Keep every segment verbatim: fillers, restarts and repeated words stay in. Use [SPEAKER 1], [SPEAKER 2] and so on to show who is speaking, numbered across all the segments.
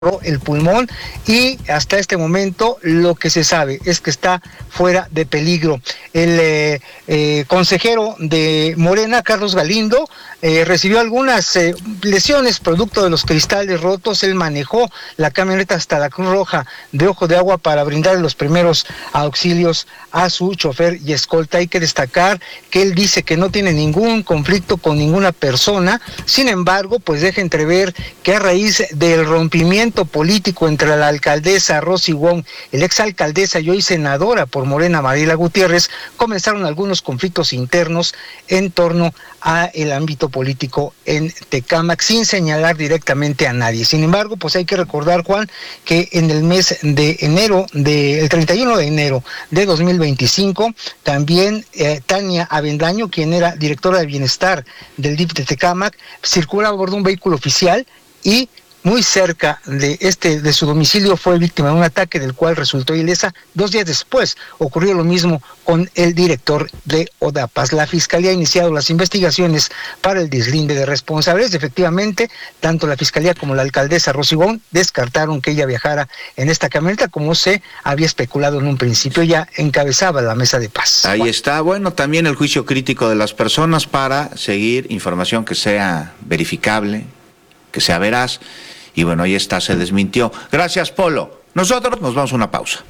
[SPEAKER 1] el pulmón y hasta este momento lo que se sabe es que está fuera de peligro. El eh, eh, consejero de Morena, Carlos Galindo, eh, recibió algunas eh, lesiones producto de los cristales rotos. Él manejó la camioneta hasta la Cruz Roja de Ojo de Agua para brindar los primeros auxilios a su chofer y escolta. Hay que destacar que él dice que no tiene ningún conflicto con ninguna persona, sin embargo, pues deja entrever que a raíz del rompimiento político entre la alcaldesa Rosy Wong, el exalcaldesa y hoy senadora por Morena, Mariela Gutiérrez, comenzaron algunos conflictos internos en torno a el ámbito político en Tecámac, sin señalar directamente a nadie. Sin embargo, pues hay que recordar, Juan, que en el mes de enero, de, el treinta y uno de enero de dos mil veinticinco, también eh, Tania Avendaño, quien era directora de bienestar del D I F de Tecámac, circulaba a bordo de un vehículo oficial y muy cerca de este de su domicilio fue víctima de un ataque del cual resultó ilesa. Dos días después ocurrió lo mismo con el director de ODAPAS. La Fiscalía ha iniciado las investigaciones para el deslinde de responsables. Efectivamente, tanto la Fiscalía como la alcaldesa Rosy Wong descartaron que ella viajara en esta camioneta, como se había especulado en un principio. Ya encabezaba la mesa de paz.
[SPEAKER 2] Ahí está. Bueno, también el juicio crítico de las personas para seguir información que sea verificable, que sea veraz. Y bueno, ahí está, se desmintió. Gracias, Polo. Nosotros nos vamos a una pausa.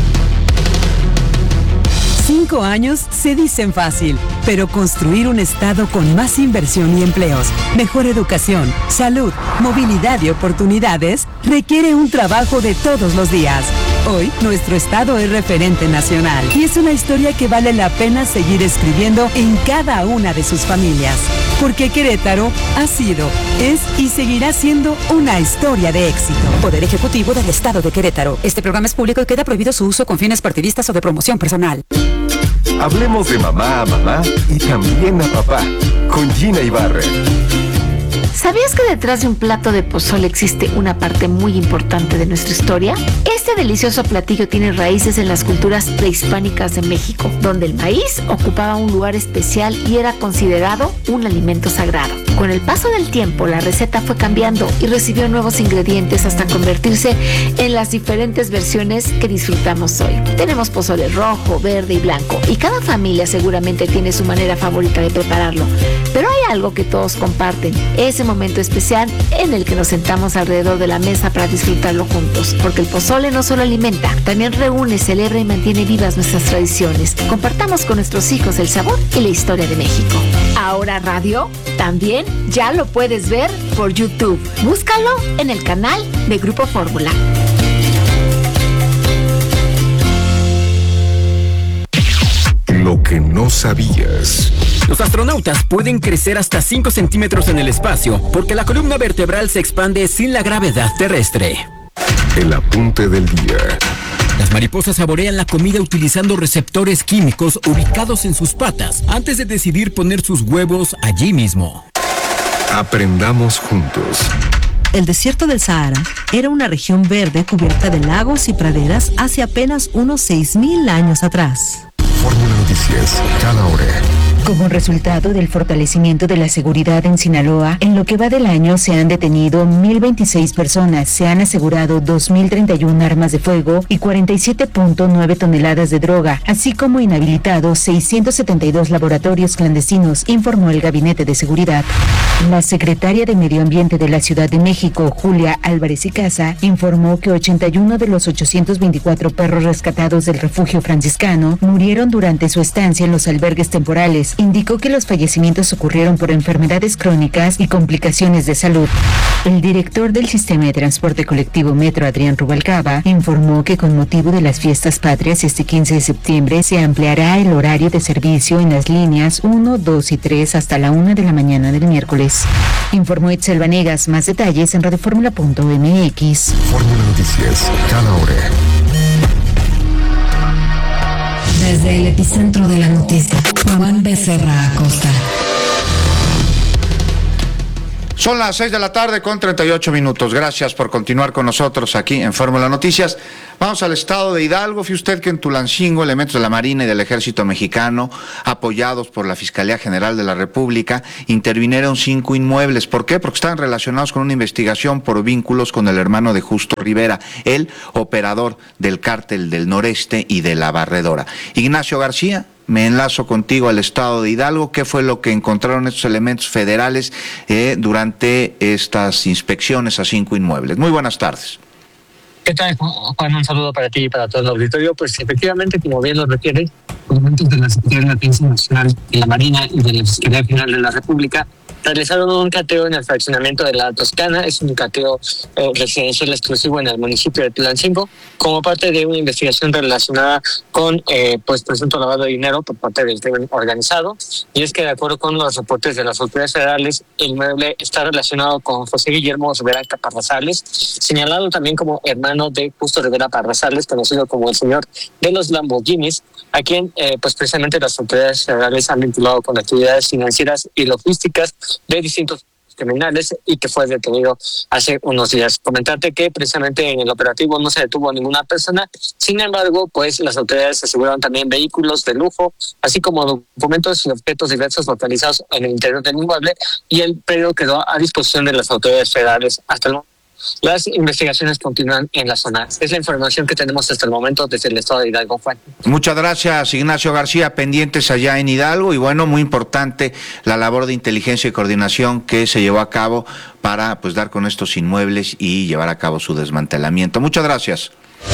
[SPEAKER 3] Cinco años se dicen fácil, pero construir un estado con más inversión y empleos, mejor educación, salud, movilidad y oportunidades requiere un trabajo de todos los días. Hoy, nuestro estado es referente nacional y es una historia que vale la pena seguir escribiendo en cada una de sus familias. Porque Querétaro ha sido, es y seguirá siendo una historia de éxito.
[SPEAKER 4] Poder Ejecutivo del Estado de Querétaro. Este programa es público y queda prohibido su uso con fines partidistas o de promoción personal.
[SPEAKER 5] Hablemos de mamá a mamá y también a papá, con Gina Ibarra.
[SPEAKER 6] ¿Sabías que detrás de un plato de pozole existe una parte muy importante de nuestra historia? Este delicioso platillo tiene raíces en las culturas prehispánicas de México, donde el maíz ocupaba un lugar especial y era considerado un alimento sagrado. Con el paso del tiempo, la receta fue cambiando y recibió nuevos ingredientes hasta convertirse en las diferentes versiones que disfrutamos hoy. Tenemos pozole rojo, verde y blanco, y cada familia seguramente tiene su manera favorita de prepararlo. Pero hay algo que todos comparten, ese momento especial en el que nos sentamos alrededor de la mesa para disfrutarlo juntos, porque el pozole no solo alimenta, también reúne, celebra y mantiene vivas nuestras tradiciones. Compartamos con nuestros hijos el sabor y la historia de México. Ahora Radio también ya lo puedes ver por YouTube. Búscalo en el canal de Grupo Fórmula.
[SPEAKER 5] Lo que no sabías.
[SPEAKER 7] Los astronautas pueden crecer hasta cinco centímetros en el espacio porque la columna vertebral se expande sin la gravedad terrestre.
[SPEAKER 5] El apunte del día.
[SPEAKER 7] Las mariposas saborean la comida utilizando receptores químicos ubicados en sus patas antes de decidir poner sus huevos allí mismo.
[SPEAKER 5] Aprendamos juntos.
[SPEAKER 8] El desierto del Sahara era una región verde cubierta de lagos y praderas hace apenas unos seis mil años atrás.
[SPEAKER 5] Fórmula Noticias, cada hora.
[SPEAKER 9] Como resultado del fortalecimiento de la seguridad en Sinaloa, en lo que va del año se han detenido mil veintiséis personas, se han asegurado dos mil treinta y una armas de fuego y cuarenta y siete punto nueve toneladas de droga, así como inhabilitados seiscientos setenta y dos laboratorios clandestinos, informó el Gabinete de Seguridad. La secretaria de Medio Ambiente de la Ciudad de México, Julia Álvarez y Casa, informó que ochenta y uno de los ochocientos veinticuatro perros rescatados del refugio franciscano murieron durante su estancia en los albergues temporales. Indicó que los fallecimientos ocurrieron por enfermedades crónicas y complicaciones de salud. El director del Sistema de Transporte Colectivo Metro, Adrián Rubalcaba, informó que con motivo de las fiestas patrias este quince de septiembre se ampliará el horario de servicio en las líneas uno, dos y tres hasta la una de la mañana del miércoles. Informó Itzel Vanegas. Más detalles en radioformula punto m x.
[SPEAKER 5] Fórmula Noticias, cada hora.
[SPEAKER 10] Desde el epicentro de la noticia, Juan Becerra Acosta.
[SPEAKER 2] Son las seis de la tarde con treinta y ocho minutos. Gracias por continuar con nosotros aquí en Fórmula Noticias. Vamos al estado de Hidalgo. Fíjate usted que en Tulancingo, elementos de la Marina y del Ejército Mexicano, apoyados por la Fiscalía General de la República, intervinieron cinco inmuebles. ¿Por qué? Porque están relacionados con una investigación por vínculos con el hermano de Justo Rivera, el operador del Cártel del Noreste y de la Barredora. Ignacio García, me enlazo contigo al estado de Hidalgo. ¿Qué fue lo que encontraron estos elementos federales eh, durante estas inspecciones a cinco inmuebles? Muy buenas tardes.
[SPEAKER 11] ¿Qué tal, Juan? Un saludo para ti y para todo el auditorio. Pues efectivamente, como bien lo refiere, elementos de la Secretaría de la Defensa Nacional, de la Marina y de la Fiscalía General de la República realizaron un cateo en el fraccionamiento de la Toscana. Es un cateo eh, residencial exclusivo en el municipio de Tulancingo, como parte de una investigación relacionada con eh, pues presunto lavado de dinero por parte del crimen organizado. Y es que, de acuerdo con los reportes de las autoridades federales, el inmueble está relacionado con José Guillermo Rivera Parrazales, señalado también como hermano de Justo Rivera Parrazales, conocido como el señor de los Lamborghinis, a quien eh, pues precisamente las autoridades federales han vinculado con actividades financieras y logísticas de distintos criminales y que fue detenido hace unos días. Comentarte que precisamente en el operativo no se detuvo a ninguna persona. Sin embargo, pues las autoridades aseguraron también vehículos de lujo, así como documentos y objetos diversos localizados en el interior del inmueble, y el predio quedó a disposición de las autoridades federales hasta el momento. Las investigaciones continúan en la zona. Es la información que tenemos hasta el momento desde el estado de Hidalgo, Juan.
[SPEAKER 2] Muchas gracias, Ignacio García, pendientes allá en Hidalgo. Y bueno, muy importante la labor de inteligencia y coordinación que se llevó a cabo para pues dar con estos inmuebles y llevar a cabo su desmantelamiento. Muchas gracias.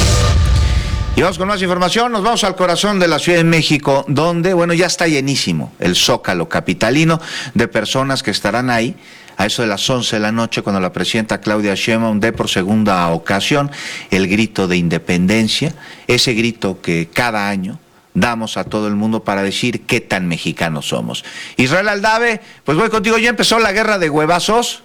[SPEAKER 2] Y vamos con más información. Nos vamos al corazón de la Ciudad de México, donde, bueno, ya está llenísimo el Zócalo capitalino de personas que estarán ahí a eso de las once de la noche, cuando la presidenta Claudia Sheinbaum dé por segunda ocasión el grito de independencia, ese grito que cada año damos a todo el mundo para decir qué tan mexicanos somos. Israel Aldave, pues voy contigo. ¿Ya empezó la guerra de huevazos?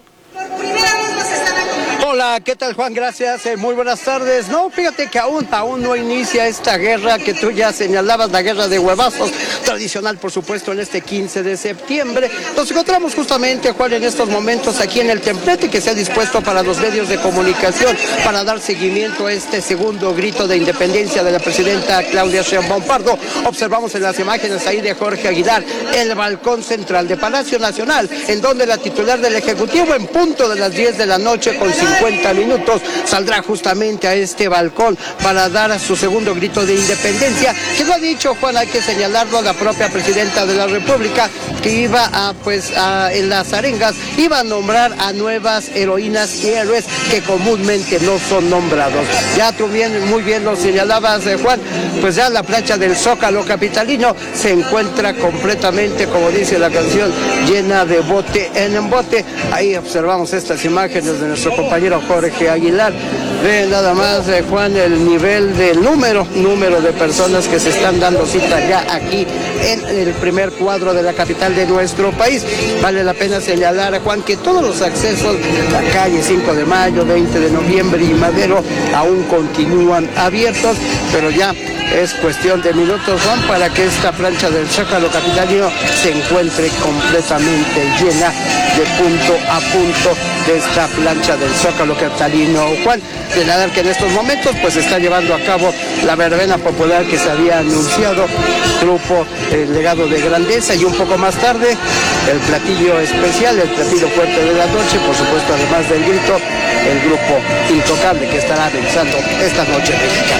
[SPEAKER 12] Hola, ¿qué tal, Juan? Gracias, eh, muy buenas tardes. No, fíjate que aún, aún no inicia esta guerra que tú ya señalabas, la guerra de huevazos, tradicional, por supuesto, en este quince de septiembre. Nos encontramos justamente, Juan, en estos momentos aquí en el templete que se ha dispuesto para los medios de comunicación para dar seguimiento a este segundo grito de independencia de la presidenta Claudia Sheinbaum Pardo. Observamos en las imágenes ahí de Jorge Aguilar el balcón central de Palacio Nacional, en donde la titular del Ejecutivo, en punto de las diez de la noche con cincuenta minutos, saldrá justamente a este balcón para dar su segundo grito de independencia, que lo ha dicho, Juan, hay que señalarlo, la propia presidenta de la República, que iba a, pues, a, en las arengas, iba a nombrar a nuevas heroínas y héroes que comúnmente no son nombrados. Ya tú bien, muy bien lo señalabas, eh, Juan, pues ya la plancha del Zócalo capitalino se encuentra completamente, como dice la canción, llena de bote en bote. Ahí observamos estas imágenes de nuestro compañero Jorge Aguilar. Ve nada más, eh, Juan, el nivel de número, número de personas que se están dando cita ya aquí en el primer cuadro de la capital de nuestro país. Vale la pena señalar, Juan, que todos los accesos a la calle cinco de mayo, veinte de noviembre y Madero aún continúan abiertos, pero ya es cuestión de minutos, Juan, para que esta plancha del Zócalo capitalino se encuentre completamente llena de punto a punto de esta plancha del Zócalo capitalino, Juan. De nada que en estos momentos pues se está llevando a cabo la verbena popular que se había anunciado, grupo El Legado de Grandeza, y un poco más tarde el platillo especial, el platillo fuerte de la noche, por supuesto, además del grito, el grupo Intocable que estará realizando esta noche mexicana.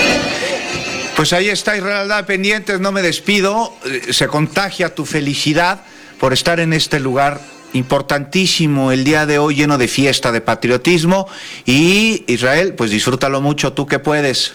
[SPEAKER 2] Pues ahí está, Israel Aldave, pendientes, no me despido. Se contagia tu felicidad por estar en este lugar importantísimo el día de hoy, lleno de fiesta, de patriotismo. Y Israel, pues disfrútalo mucho, tú que puedes.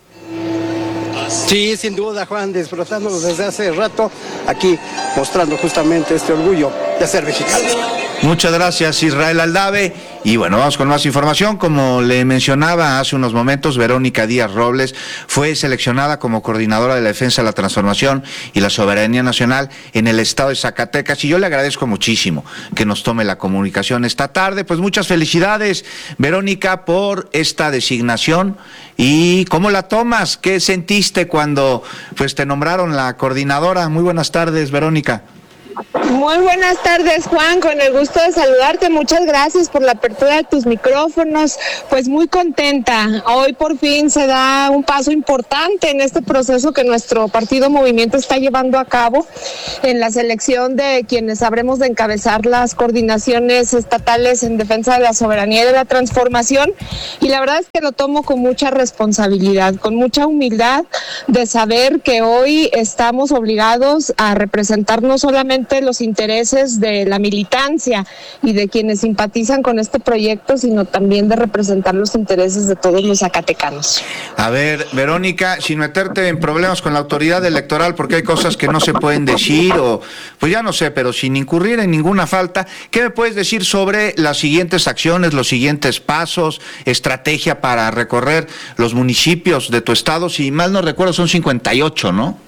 [SPEAKER 12] Sí, sin duda, Juan, disfrutándolo desde hace rato, aquí mostrando justamente este orgullo de ser mexicano.
[SPEAKER 2] Muchas gracias, Israel Aldave. Y bueno, vamos con más información. Como le mencionaba hace unos momentos, Verónica Díaz Robles fue seleccionada como coordinadora de la defensa de la transformación y la soberanía nacional en el estado de Zacatecas. Y yo le agradezco muchísimo que nos tome la comunicación esta tarde. Pues muchas felicidades, Verónica, por esta designación. ¿Y cómo la tomas? ¿Qué sentiste cuando pues te nombraron la coordinadora? Muy buenas tardes, Verónica.
[SPEAKER 13] Muy buenas tardes, Juan, con el gusto de saludarte. Muchas gracias por la apertura de tus micrófonos. Pues muy contenta. Hoy por fin se da un paso importante en este proceso que nuestro partido Movimiento está llevando a cabo en la selección de quienes habremos de encabezar las coordinaciones estatales en defensa de la soberanía y de la transformación. Y la verdad es que lo tomo con mucha responsabilidad, con mucha humildad de saber que hoy estamos obligados a representar no solamente los intereses de la militancia y de quienes simpatizan con este proyecto, sino también de representar los intereses de todos los zacatecanos.
[SPEAKER 2] A ver, Verónica, sin meterte en problemas con la autoridad electoral, porque hay cosas que no se pueden decir, o pues ya no sé, pero sin incurrir en ninguna falta, ¿qué me puedes decir sobre las siguientes acciones, los siguientes pasos, estrategia para recorrer los municipios de tu estado? Si mal no recuerdo, son cincuenta y ocho, ¿no?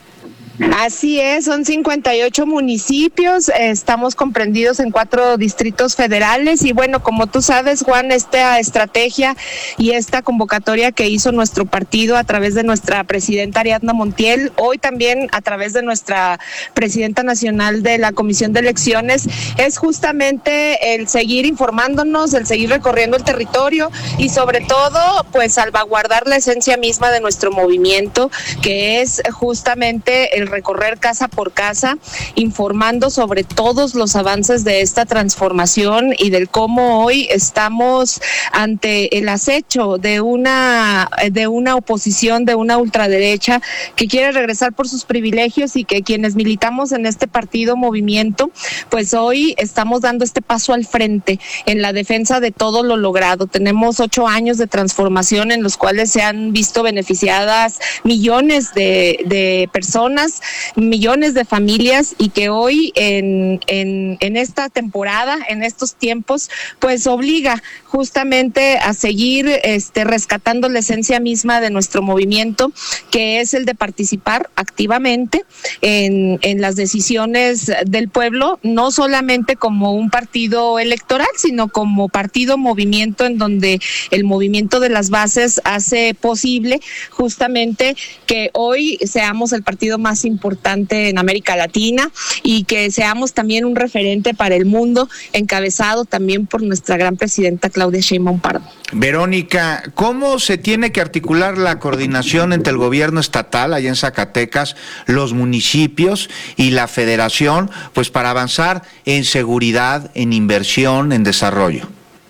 [SPEAKER 13] Así es, son cincuenta y ocho municipios, eh, estamos comprendidos en cuatro distritos federales y bueno, como tú sabes, Juan, esta estrategia y esta convocatoria que hizo nuestro partido a través de nuestra presidenta Ariadna Montiel, hoy también a través de nuestra presidenta nacional de la Comisión de Elecciones, es justamente el seguir informándonos, el seguir recorriendo el territorio y sobre todo, pues salvaguardar la esencia misma de nuestro movimiento, que es justamente el recorrer casa por casa, informando sobre todos los avances de esta transformación y del cómo hoy estamos ante el acecho de una de una oposición, de una ultraderecha que quiere regresar por sus privilegios y que quienes militamos en este partido Movimiento, pues hoy estamos dando este paso al frente en la defensa de todo lo logrado. Tenemos ocho años de transformación en los cuales se han visto beneficiadas millones de, de personas, millones de familias y que hoy en, en, en esta temporada, en estos tiempos, pues obliga justamente a seguir este, rescatando la esencia misma de nuestro movimiento, que es el de participar activamente en, en las decisiones del pueblo, no solamente como un partido electoral, sino como partido movimiento en donde el movimiento de las bases hace posible justamente que hoy seamos el partido más importante en América Latina y que seamos también un referente para el mundo, encabezado también por nuestra gran presidenta Claudia Sheinbaum Pardo.
[SPEAKER 2] Verónica, ¿cómo se tiene que articular la coordinación entre el gobierno estatal allá en Zacatecas, los municipios y la federación, pues para avanzar en seguridad, en inversión, en desarrollo?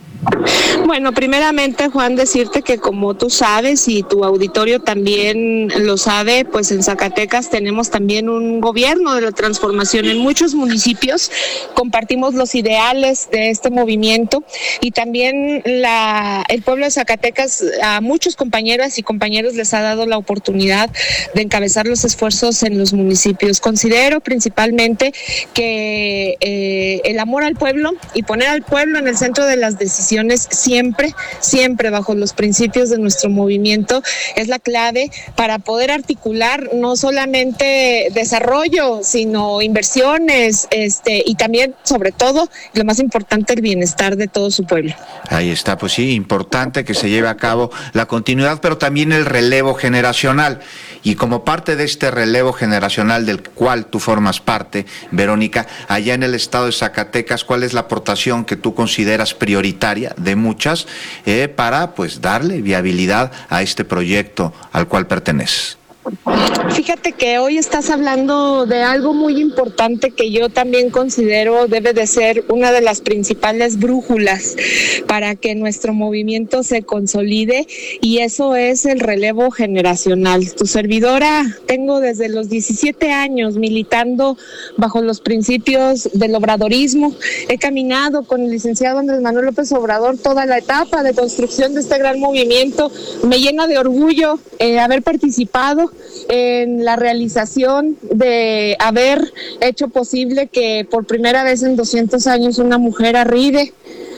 [SPEAKER 13] Bueno, primeramente, Juan, decirte que como tú sabes y tu auditorio también lo sabe, pues en Zacatecas tenemos también un gobierno de la transformación. En muchos municipios compartimos los ideales de este movimiento y también la, el pueblo de Zacatecas a muchos compañeras y compañeros les ha dado la oportunidad de encabezar los esfuerzos en los municipios. Considero principalmente que eh, el amor al pueblo y poner al pueblo en el centro de las decisiones siempre, siempre bajo los principios de nuestro movimiento es la clave para poder articular no solamente desarrollo, sino inversiones, este, y también, sobre todo, lo más importante, el bienestar de todo su pueblo.
[SPEAKER 2] Ahí está, pues sí, importante que se lleve a cabo la continuidad, pero también el relevo generacional. Y como parte de este relevo generacional del cual tú formas parte, Verónica, allá en el estado de Zacatecas, ¿cuál es la aportación que tú consideras prioritaria de muchas eh, para pues darle viabilidad a este proyecto al cual perteneces?
[SPEAKER 13] Fíjate que hoy estás hablando de algo muy importante que yo también considero debe de ser una de las principales brújulas para que nuestro movimiento se consolide, y eso es el relevo generacional. Tu servidora, tengo desde los diecisiete años militando bajo los principios del obradorismo. He caminado con el licenciado Andrés Manuel López Obrador toda la etapa de construcción de este gran movimiento. Me llena de orgullo eh, haber participado en la realización de haber hecho posible que por primera vez en doscientos años una mujer arribe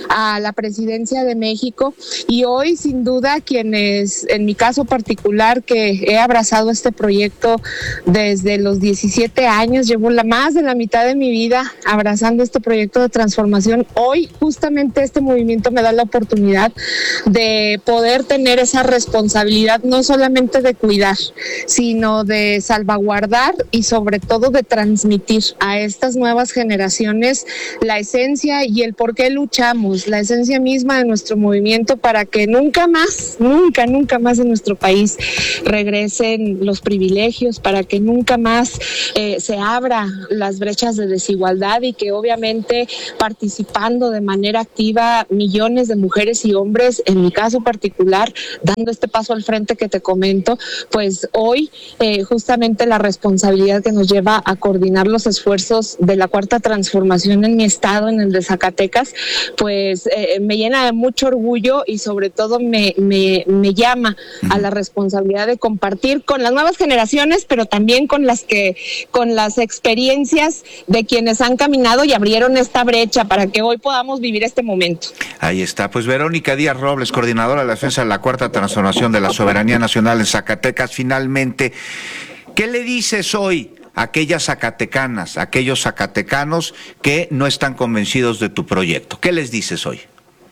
[SPEAKER 13] a la presidencia de México. Y hoy, sin duda, quienes, en mi caso particular, que he abrazado este proyecto desde los diecisiete años, llevo la más de la mitad de mi vida abrazando este proyecto de transformación. Hoy, justamente este movimiento me da la oportunidad de poder tener esa responsabilidad, no solamente de cuidar, sino de salvaguardar y sobre todo de transmitir a estas nuevas generaciones la esencia y el por qué luchamos, la esencia misma de nuestro movimiento, para que nunca más, nunca, nunca más en nuestro país regresen los privilegios, para que nunca más eh, se abra las brechas de desigualdad y que obviamente participando de manera activa millones de mujeres y hombres, en mi caso particular, dando este paso al frente que te comento, pues hoy eh, justamente la responsabilidad que nos lleva a coordinar los esfuerzos de la Cuarta Transformación en mi estado, en el de Zacatecas, pues eh, me llena de mucho orgullo y sobre todo me, me, me llama a la responsabilidad de compartir con las nuevas generaciones, pero también con las que, con las experiencias de quienes han caminado y abrieron esta brecha para que hoy podamos vivir este momento.
[SPEAKER 2] Ahí está, pues Verónica Díaz Robles, coordinadora de la defensa de la Cuarta Transformación de la Soberanía Nacional en Zacatecas. Finalmente, ¿qué le dices hoy a aquellas zacatecanas, a aquellos zacatecanos que no están convencidos de tu proyecto? ¿Qué les dices hoy?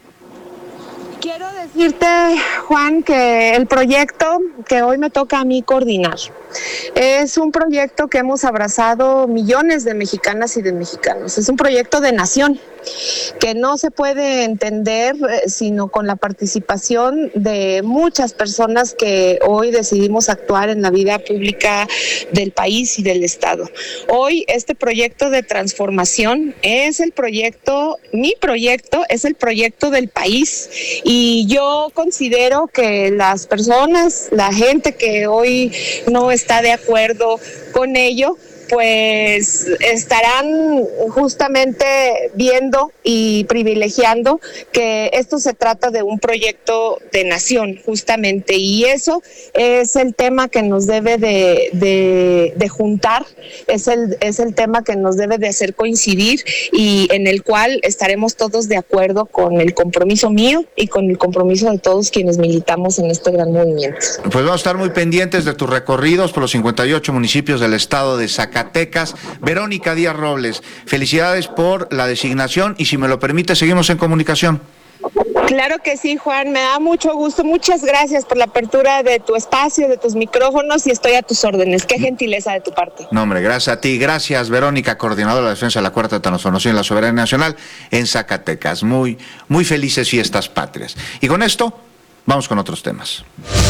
[SPEAKER 13] Quiero decirte, Juan, que el proyecto que hoy me toca a mí coordinar es un proyecto que hemos abrazado millones de mexicanas y de mexicanos. Es un proyecto de nación que no se puede entender eh, sino con la participación de muchas personas que hoy decidimos actuar en la vida pública del país y del Estado. Hoy este proyecto de transformación es el proyecto, mi proyecto es el proyecto del país, y yo considero que las personas, la gente que hoy no está de acuerdo con ello, pues estarán justamente viendo y privilegiando que esto se trata de un proyecto de nación, justamente, y eso es el tema que nos debe de, de, de juntar, es el, es el tema que nos debe de hacer coincidir y en el cual estaremos todos de acuerdo con el compromiso mío y con el compromiso de todos quienes militamos en este gran movimiento.
[SPEAKER 2] Pues vamos a estar muy pendientes de tus recorridos por los cincuenta y ocho municipios del estado de Zacatecas. Verónica Díaz Robles, felicidades por la designación y si me lo permite seguimos en comunicación.
[SPEAKER 13] Claro que sí, Juan, me da mucho gusto, muchas gracias por la apertura de tu espacio, de tus micrófonos y estoy a tus órdenes, qué gentileza de tu parte.
[SPEAKER 2] No, hombre, gracias a ti, gracias Verónica, coordinadora de la defensa de la Cuarta Transformación y la Soberanía Nacional en Zacatecas. Muy, muy felices fiestas patrias. Y con esto, vamos con otros temas.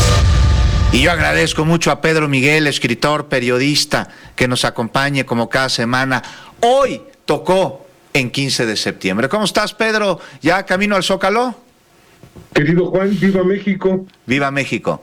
[SPEAKER 2] Y yo agradezco mucho a Pedro Miguel, escritor, periodista, que nos acompañe como cada semana. Hoy tocó en quince de septiembre. ¿Cómo estás, Pedro? ¿Ya camino al Zócalo?
[SPEAKER 14] Querido Juan, viva México.
[SPEAKER 2] Viva México.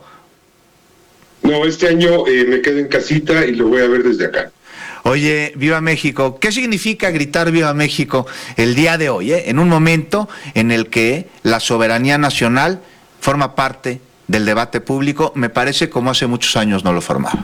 [SPEAKER 14] No, este año eh, me quedo en casita y lo voy a ver desde acá.
[SPEAKER 2] Oye, viva México, ¿qué significa gritar viva México el día de hoy? Eh? En un momento en el que la soberanía nacional forma parte del debate público, me parece como hace muchos años no lo formaba.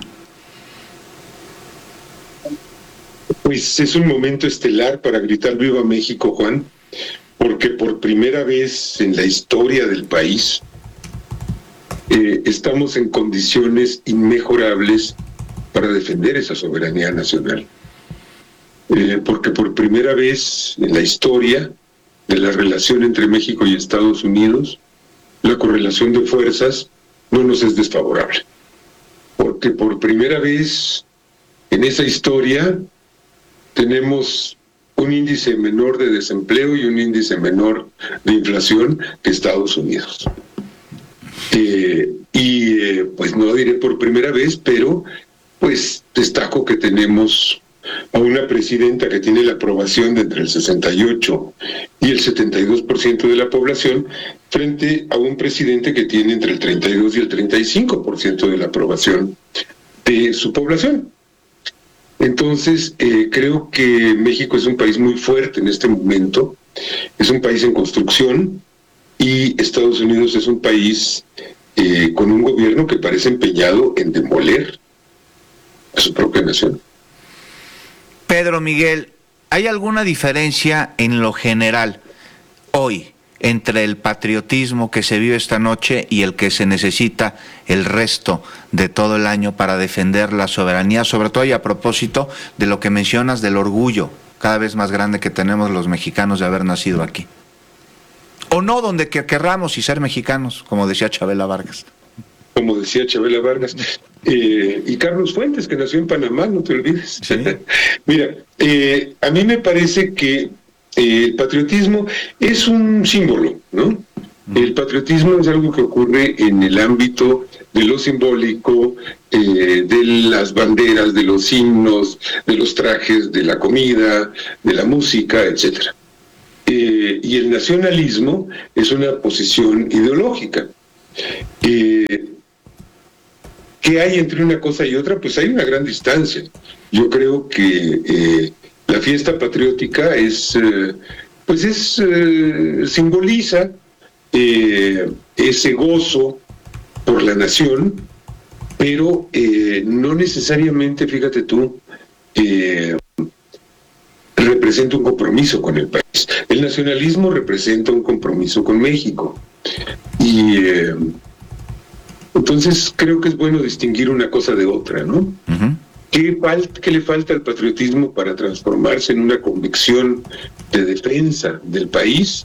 [SPEAKER 14] Pues es un momento estelar para gritar viva México, Juan, porque por primera vez en la historia del país eh, estamos en condiciones inmejorables para defender esa soberanía nacional. Eh, porque por primera vez en la historia de la relación entre México y Estados Unidos, la correlación de fuerzas no nos es desfavorable. Porque por primera vez en esa historia tenemos un índice menor de desempleo y un índice menor de inflación que Estados Unidos. Eh, y eh, pues no diré por primera vez, pero pues destaco que tenemos a una presidenta que tiene la aprobación de entre el sesenta y ocho y el setenta y dos por ciento de la población, frente a un presidente que tiene entre el treinta y dos y el treinta y cinco por ciento de la aprobación de su población. Entonces, eh, creo que México es un país muy fuerte en este momento, es un país en construcción, y Estados Unidos es un país eh, con un gobierno que parece empeñado en demoler a su propia nación.
[SPEAKER 2] Pedro Miguel, ¿hay alguna diferencia en lo general hoy entre el patriotismo que se vive esta noche y el que se necesita el resto de todo el año para defender la soberanía, sobre todo y a propósito de lo que mencionas del orgullo cada vez más grande que tenemos los mexicanos de haber nacido aquí. O no, donde que querramos y ser mexicanos, como decía Chabela Vargas.
[SPEAKER 14] Como decía Chabela Vargas. Eh, y Carlos Fuentes, que nació en Panamá, no te olvides. ¿Sí? Mira, eh, a mí me parece que eh, el patriotismo es un símbolo, ¿no? El patriotismo es algo que ocurre en el ámbito de lo simbólico, eh, de las banderas, de los himnos, de los trajes, de la comida, de la música, etcétera. Eh, y el nacionalismo es una posición ideológica. Eh, ¿Qué hay entre una cosa y otra? Pues hay una gran distancia. Yo creo que eh, la fiesta patriótica es, eh, pues es, eh, simboliza eh, ese gozo por la nación, pero eh, no necesariamente, fíjate tú, eh, representa un compromiso con el país. El nacionalismo representa un compromiso con México. Y eh, entonces creo que es bueno distinguir una cosa de otra, ¿no? Uh-huh. ¿Qué, falta, ¿Qué le falta al patriotismo para transformarse en una convicción de defensa del país?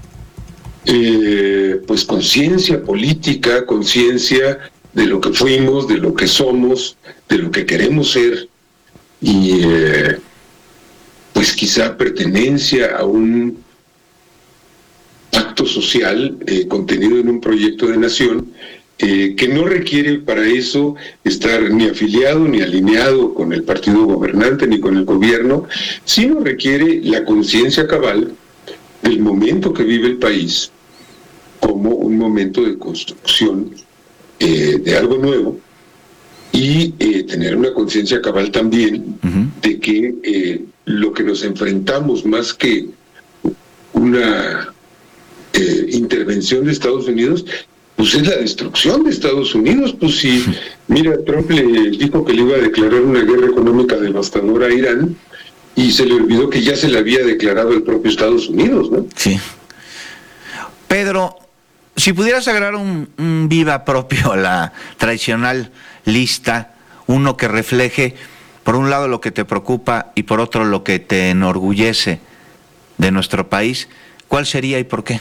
[SPEAKER 14] Eh, pues conciencia política, conciencia de lo que fuimos, de lo que somos, de lo que queremos ser, y eh, pues quizá pertenencia a un pacto social eh, contenido en un proyecto de nación, eh, que no requiere para eso estar ni afiliado ni alineado con el partido gobernante ni con el gobierno, sino requiere la conciencia cabal del momento que vive el país como un momento de construcción eh, de algo nuevo, y eh, tener una conciencia cabal también uh-huh. de que eh, lo que nos enfrentamos, más que una eh, intervención de Estados Unidos, pues es la destrucción de Estados Unidos. Pues si, mira, Trump le dijo que le iba a declarar una guerra económica devastadora a Irán, y se le olvidó que ya se le había declarado el propio Estados Unidos, ¿no?
[SPEAKER 2] Sí. Pedro, si pudieras agregar un, un viva propio a la tradicional lista, uno que refleje, por un lado, lo que te preocupa y por otro, lo que te enorgullece de nuestro país, ¿cuál sería y por qué?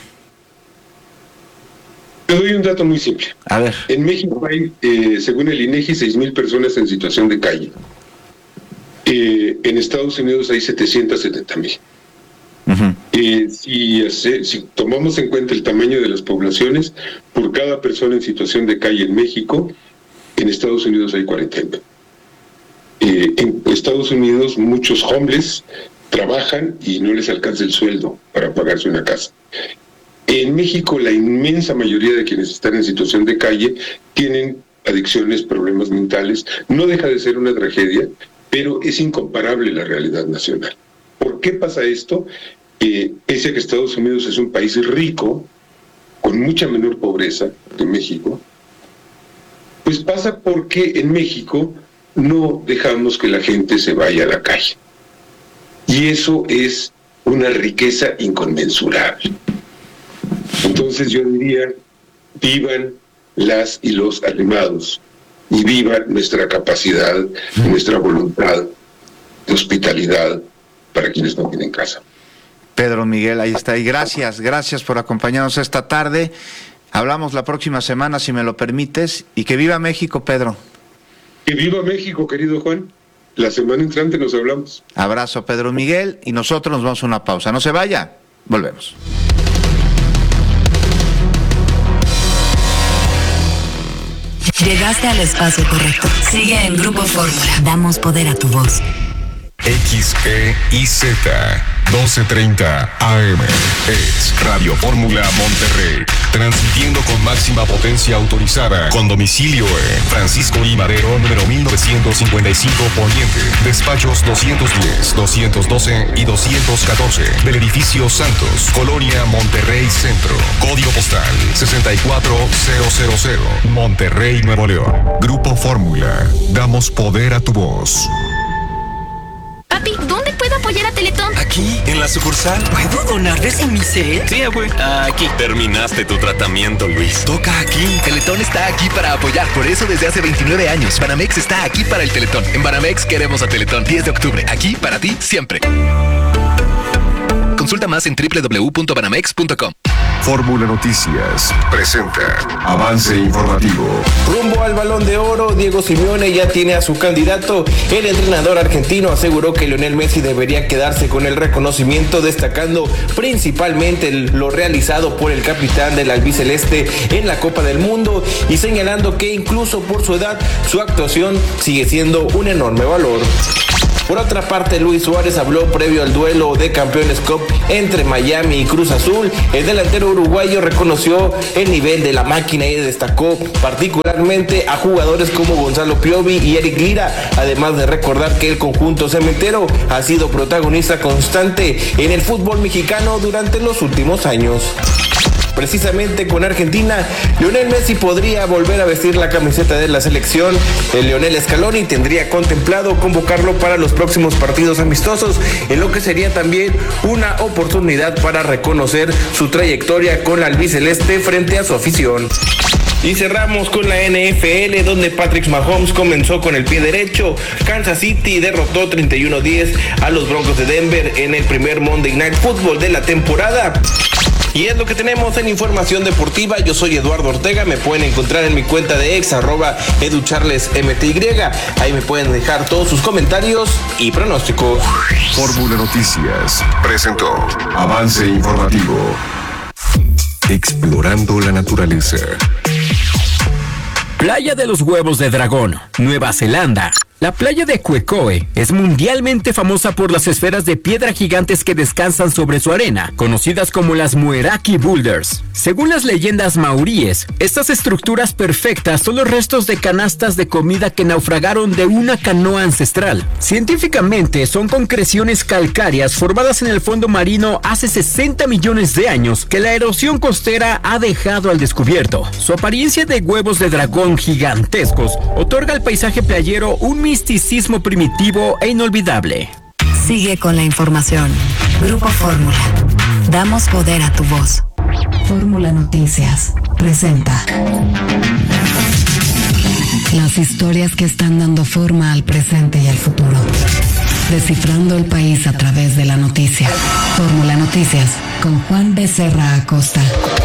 [SPEAKER 14] Te doy un dato muy simple.
[SPEAKER 2] A ver.
[SPEAKER 14] En México hay, eh, según el INEGI, seis mil personas en situación de calle. Eh, en Estados Unidos hay setecientos setenta mil. Uh-huh. Eh, si, hace, si tomamos en cuenta el tamaño de las poblaciones, por cada persona en situación de calle en México, en Estados Unidos hay cuarenta mil. Eh, en Estados Unidos muchos homeless trabajan y no les alcanza el sueldo para pagarse una casa. En México la inmensa mayoría de quienes están en situación de calle tienen adicciones, problemas mentales. No deja de ser una tragedia, pero es incomparable la realidad nacional. ¿Por qué pasa esto? Eh, pese a que Estados Unidos es un país rico, con mucha menor pobreza que México, pues pasa porque en México no dejamos que la gente se vaya a la calle. Y eso es una riqueza inconmensurable. Entonces yo diría, vivan las y los arrimados, y viva nuestra capacidad, nuestra voluntad de hospitalidad para quienes no tienen casa.
[SPEAKER 2] Pedro Miguel, ahí está. Y gracias, gracias por acompañarnos esta tarde. Hablamos la próxima semana, si me lo permites. Y que viva México, Pedro.
[SPEAKER 14] Que viva México, querido Juan. La semana entrante nos hablamos.
[SPEAKER 2] Abrazo, Pedro Miguel, y nosotros nos vamos a una pausa. No se vaya, volvemos.
[SPEAKER 10] Llegaste al espacio correcto. Sigue en Grupo Fórmula. Damos poder a tu voz.
[SPEAKER 5] X E I Z doce treinta A M es Radio Fórmula Monterrey, transmitiendo con máxima potencia autorizada, con domicilio en Francisco I. Madero, número mil novecientos cincuenta y cinco Poniente, despachos doscientos diez, doscientos doce y doscientos catorce, del edificio Santos, Colonia Monterrey Centro, código postal sesenta y cuatro mil, Monterrey, Nuevo León. Grupo Fórmula, damos poder a tu voz.
[SPEAKER 6] Papi, ¿dónde puedo apoyar
[SPEAKER 15] apoyar a Teletón?
[SPEAKER 16] ¿Aquí? ¿En la sucursal?
[SPEAKER 15] ¿Puedo donarles en mi set?
[SPEAKER 16] Sí, abue. Aquí. Terminaste tu tratamiento, Luis.
[SPEAKER 17] Toca aquí. Teletón está aquí para apoyar. Por eso desde hace veintinueve años, Banamex está aquí para el Teletón. En Banamex queremos a Teletón. diez de octubre. Aquí para ti siempre. Consulta más en doble u doble u doble u punto banamex punto com.
[SPEAKER 5] Fórmula Noticias presenta Avance Informativo.
[SPEAKER 18] Rumbo al Balón de Oro, Diego Simeone ya tiene a su candidato. El entrenador argentino aseguró que Lionel Messi debería quedarse con el reconocimiento, destacando principalmente lo realizado por el capitán del albiceleste en la Copa del Mundo y señalando que incluso por su edad, su actuación sigue siendo un enorme valor. Por otra parte, Luis Suárez habló previo al duelo de Campeones Cup entre Miami y Cruz Azul. El delantero uruguayo reconoció el nivel de la máquina y destacó particularmente a jugadores como Gonzalo Piovi y Eric Lira, además de recordar que el conjunto cementero ha sido protagonista constante en el fútbol mexicano durante los últimos años. Precisamente con Argentina, Lionel Messi podría volver a vestir la camiseta de la selección. El Lionel Scaloni tendría contemplado convocarlo para los próximos partidos amistosos, en lo que sería también una oportunidad para reconocer su trayectoria con la albiceleste frente a su afición. Y cerramos con la N F L, donde Patrick Mahomes comenzó con el pie derecho. Kansas City derrotó treinta y uno a diez a los Broncos de Denver en el primer Monday Night Football de la temporada. Y es lo que tenemos en información deportiva. Yo soy Eduardo Ortega, me pueden encontrar en mi cuenta de ex, arroba educharlesmty. Ahí me pueden dejar todos sus comentarios y pronósticos.
[SPEAKER 5] Fórmula Noticias presentó Avance Informativo. Explorando la naturaleza.
[SPEAKER 7] Playa de los Huevos de Dragón, Nueva Zelanda. La playa de Quecoe es mundialmente famosa por las esferas de piedra gigantes que descansan sobre su arena, conocidas como las Mueraki Boulders. Según las leyendas maoríes, estas estructuras perfectas son los restos de canastas de comida que naufragaron de una canoa ancestral. Científicamente, son concreciones calcáreas formadas en el fondo marino hace sesenta millones de años que la erosión costera ha dejado al descubierto. Su apariencia de huevos de dragón gigantescos otorga al paisaje playero un misticismo primitivo e inolvidable.
[SPEAKER 10] Sigue con la información. Grupo Fórmula. Damos poder a tu voz.
[SPEAKER 19] Fórmula Noticias presenta
[SPEAKER 10] las historias que están dando forma al presente y al futuro. Descifrando el país a través de la noticia. Fórmula Noticias con Juan Becerra Acosta.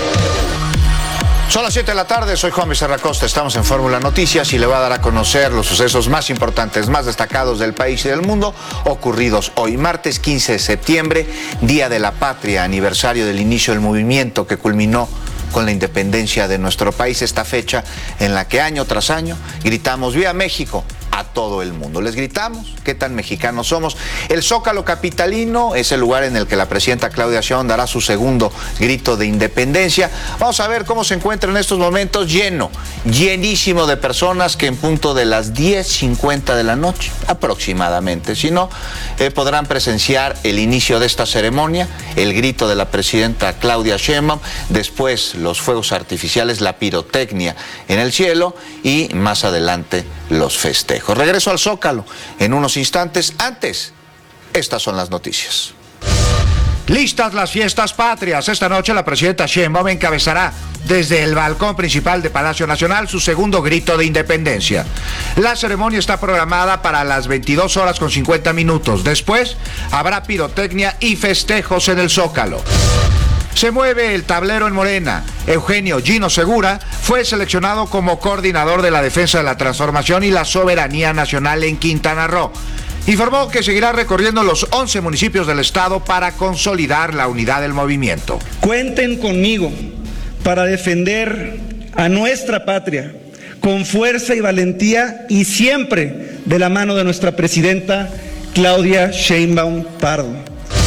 [SPEAKER 2] Son las siete de la tarde, soy Juan Becerra Acosta, estamos en Fórmula Noticias y le voy a dar a conocer los sucesos más importantes, más destacados del país y del mundo ocurridos hoy, martes quince de septiembre, Día de la Patria, aniversario del inicio del movimiento que culminó con la independencia de nuestro país, esta fecha en la que año tras año gritamos ¡Viva México! A todo el mundo. Les gritamos qué tan mexicanos somos. El Zócalo capitalino es el lugar en el que la presidenta Claudia Sheinbaum dará su segundo grito de independencia. Vamos a ver cómo se encuentra en estos momentos, lleno, llenísimo de personas que en punto de las diez cincuenta de la noche, aproximadamente, si no, eh, podrán presenciar el inicio de esta ceremonia, el grito de la presidenta Claudia Sheinbaum, después los fuegos artificiales, la pirotecnia en el cielo y más adelante los festejos. Regreso al Zócalo en unos instantes. Antes, estas son las noticias. Listas las fiestas patrias. Esta noche la presidenta Sheinbaum encabezará desde el balcón principal de Palacio Nacional su segundo grito de independencia. La ceremonia está programada para las veintidós horas con cincuenta minutos. Después habrá pirotecnia y festejos en el Zócalo. Se mueve el tablero en Morena. Eugenio Gino Segura fue seleccionado como coordinador de la defensa de la transformación y la soberanía nacional en Quintana Roo. Informó que seguirá recorriendo los once municipios del estado para consolidar la unidad del movimiento.
[SPEAKER 20] Cuenten conmigo para defender a nuestra patria con fuerza y valentía y siempre de la mano de nuestra presidenta Claudia Sheinbaum Pardo.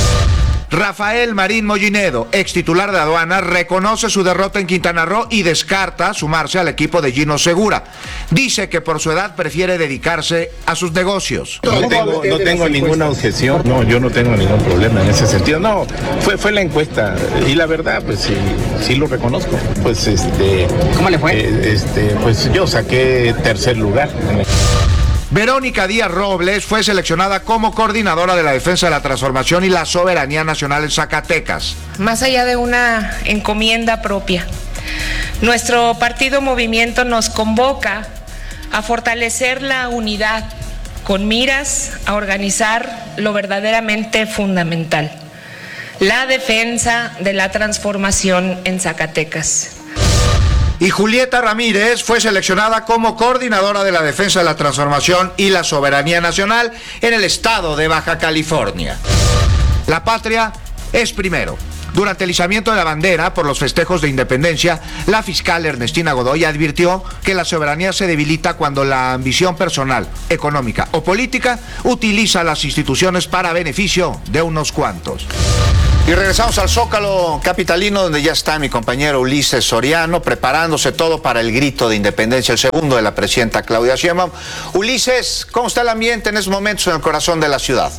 [SPEAKER 2] Rafael Marín Mollinedo, ex titular de aduanas, reconoce su derrota en Quintana Roo y descarta sumarse al equipo de Gino Segura. Dice que por su edad prefiere dedicarse a sus negocios.
[SPEAKER 21] No tengo, no tengo ninguna objeción, no, yo no tengo ningún problema en ese sentido. No, fue, fue la encuesta y la verdad, pues sí, sí lo reconozco. Pues este,
[SPEAKER 22] ¿cómo le fue?
[SPEAKER 21] Eh, este, pues yo saqué tercer lugar.
[SPEAKER 2] Verónica Díaz Robles fue seleccionada como coordinadora de la defensa de la transformación y la soberanía nacional en Zacatecas.
[SPEAKER 1] Más allá de una encomienda propia, nuestro partido Movimiento nos convoca a fortalecer la unidad con miras a organizar lo verdaderamente fundamental, la defensa de la transformación en Zacatecas.
[SPEAKER 2] Y Julieta Ramírez fue seleccionada como coordinadora de la defensa de la transformación y la soberanía nacional en el estado de Baja California. La patria es primero. Durante el izamiento de la bandera por los festejos de independencia, la fiscal Ernestina Godoy advirtió que la soberanía se debilita cuando la ambición personal, económica o política utiliza las instituciones para beneficio de unos cuantos. Y regresamos al Zócalo capitalino, donde ya está mi compañero Ulises Soriano preparándose todo para el grito de independencia, el segundo de la presidenta Claudia Sheinbaum. Ulises, ¿cómo está el ambiente en estos momentos en el corazón de la ciudad?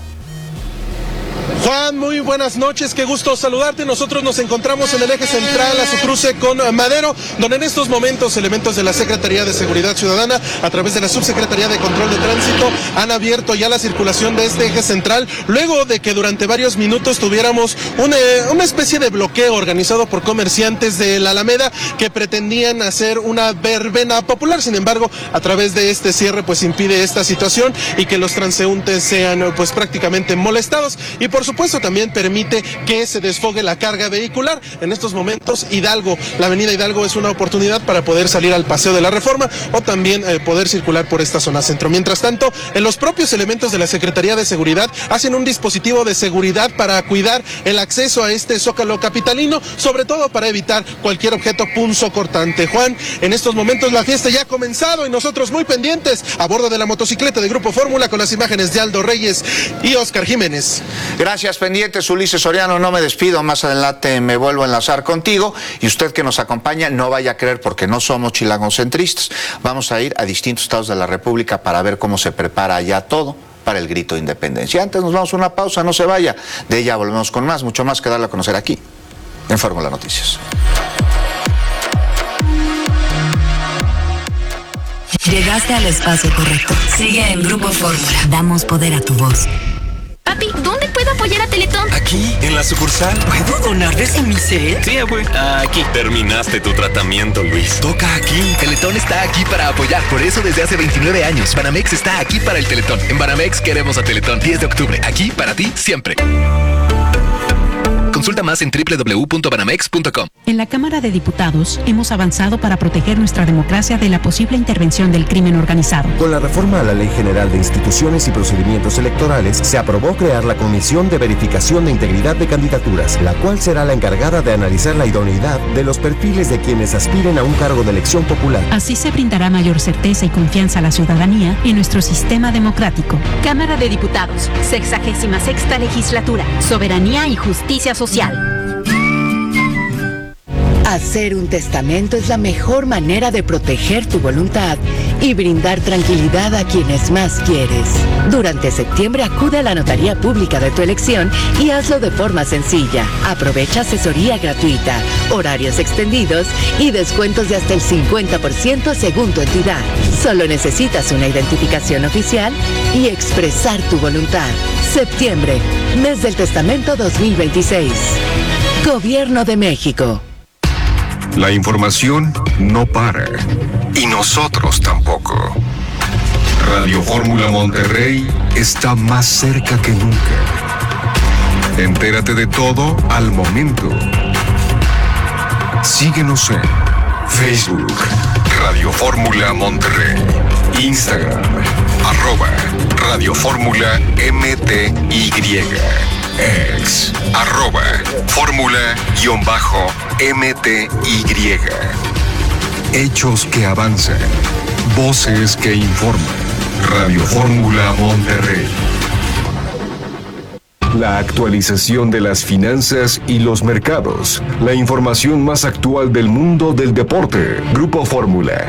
[SPEAKER 22] Juan, muy buenas noches, qué gusto saludarte. Nosotros nos encontramos en el eje central a su cruce con Madero, donde en estos momentos elementos de la Secretaría de Seguridad Ciudadana, a través de la Subsecretaría de Control de Tránsito, han abierto ya la circulación de este eje central, luego de que durante varios minutos tuviéramos una, una especie de bloqueo organizado por comerciantes de la Alameda que pretendían hacer una verbena popular. Sin embargo, a través de este cierre pues impide esta situación y que los transeúntes sean pues prácticamente molestados, y por supuesto también permite que se desfogue la carga vehicular. En estos momentos Hidalgo, la avenida Hidalgo es una oportunidad para poder salir al Paseo de la Reforma o también eh, poder circular por esta zona centro. Mientras tanto, en los propios elementos de la Secretaría de Seguridad hacen un dispositivo de seguridad para cuidar el acceso a este Zócalo capitalino, sobre todo para evitar cualquier objeto punzocortante. Juan, en estos momentos la fiesta ya ha comenzado y nosotros muy pendientes a bordo de la motocicleta de Grupo Fórmula con las imágenes de Aldo Reyes y Oscar Jiménez.
[SPEAKER 2] Gracias, pendientes, Ulises Soriano. No me despido, más adelante me vuelvo a enlazar contigo, y usted que nos acompaña no vaya a creer, porque no somos chilangocentristas. Vamos a ir a distintos estados de la República para ver cómo se prepara allá todo para el grito de independencia. Antes nos vamos a una pausa, no se vaya. De ella volvemos con más, mucho más que darle a conocer aquí en Fórmula Noticias.
[SPEAKER 10] Llegaste al espacio correcto. Sigue en Grupo Fórmula. Damos poder a tu voz.
[SPEAKER 23] Papi, ¿dónde puedo apoyar a Teletón?
[SPEAKER 16] Aquí, en la sucursal.
[SPEAKER 15] ¿Puedo donarles en mi cel?
[SPEAKER 16] Sí, abue. Aquí. Terminaste tu tratamiento, Luis.
[SPEAKER 17] Toca aquí. Teletón está aquí para apoyar. Por eso desde hace veintinueve años, Banamex está aquí para el Teletón. En Banamex queremos a Teletón. diez de octubre. Aquí para ti siempre. Consulta más en doble u doble u doble u punto banamex punto com.
[SPEAKER 4] En la Cámara de Diputados hemos avanzado para proteger nuestra democracia de la posible intervención del crimen organizado.
[SPEAKER 24] Con la reforma a la Ley General de Instituciones y Procedimientos Electorales, se aprobó crear la Comisión de Verificación de Integridad de Candidaturas, la cual será la encargada de analizar la idoneidad de los perfiles de quienes aspiren a un cargo de elección popular.
[SPEAKER 4] Así se brindará mayor certeza y confianza a la ciudadanía en nuestro sistema democrático.
[SPEAKER 23] Cámara de Diputados, sexagésima sexta legislatura, soberanía y justicia social.
[SPEAKER 25] Hacer un testamento es la mejor manera de proteger tu voluntad y brindar tranquilidad a quienes más quieres. Durante septiembre acude a la notaría pública de tu elección y hazlo de forma sencilla. Aprovecha asesoría gratuita, horarios extendidos y descuentos de hasta el cincuenta por ciento según tu entidad. Solo necesitas una identificación oficial y expresar tu voluntad. Septiembre, mes del testamento dos mil veintiséis. Gobierno de México.
[SPEAKER 5] La información no para, y nosotros tampoco. Radio Fórmula Monterrey está más cerca que nunca. Entérate de todo al momento. Síguenos en Facebook, Radio Fórmula Monterrey, Instagram, arroba Radio Fórmula M T Y, ex, arroba Fórmula-M T Y. Hechos que avanzan, voces que informan. Radio Fórmula Monterrey. La actualización de las finanzas y los mercados. La información más actual del mundo del deporte. Grupo Fórmula.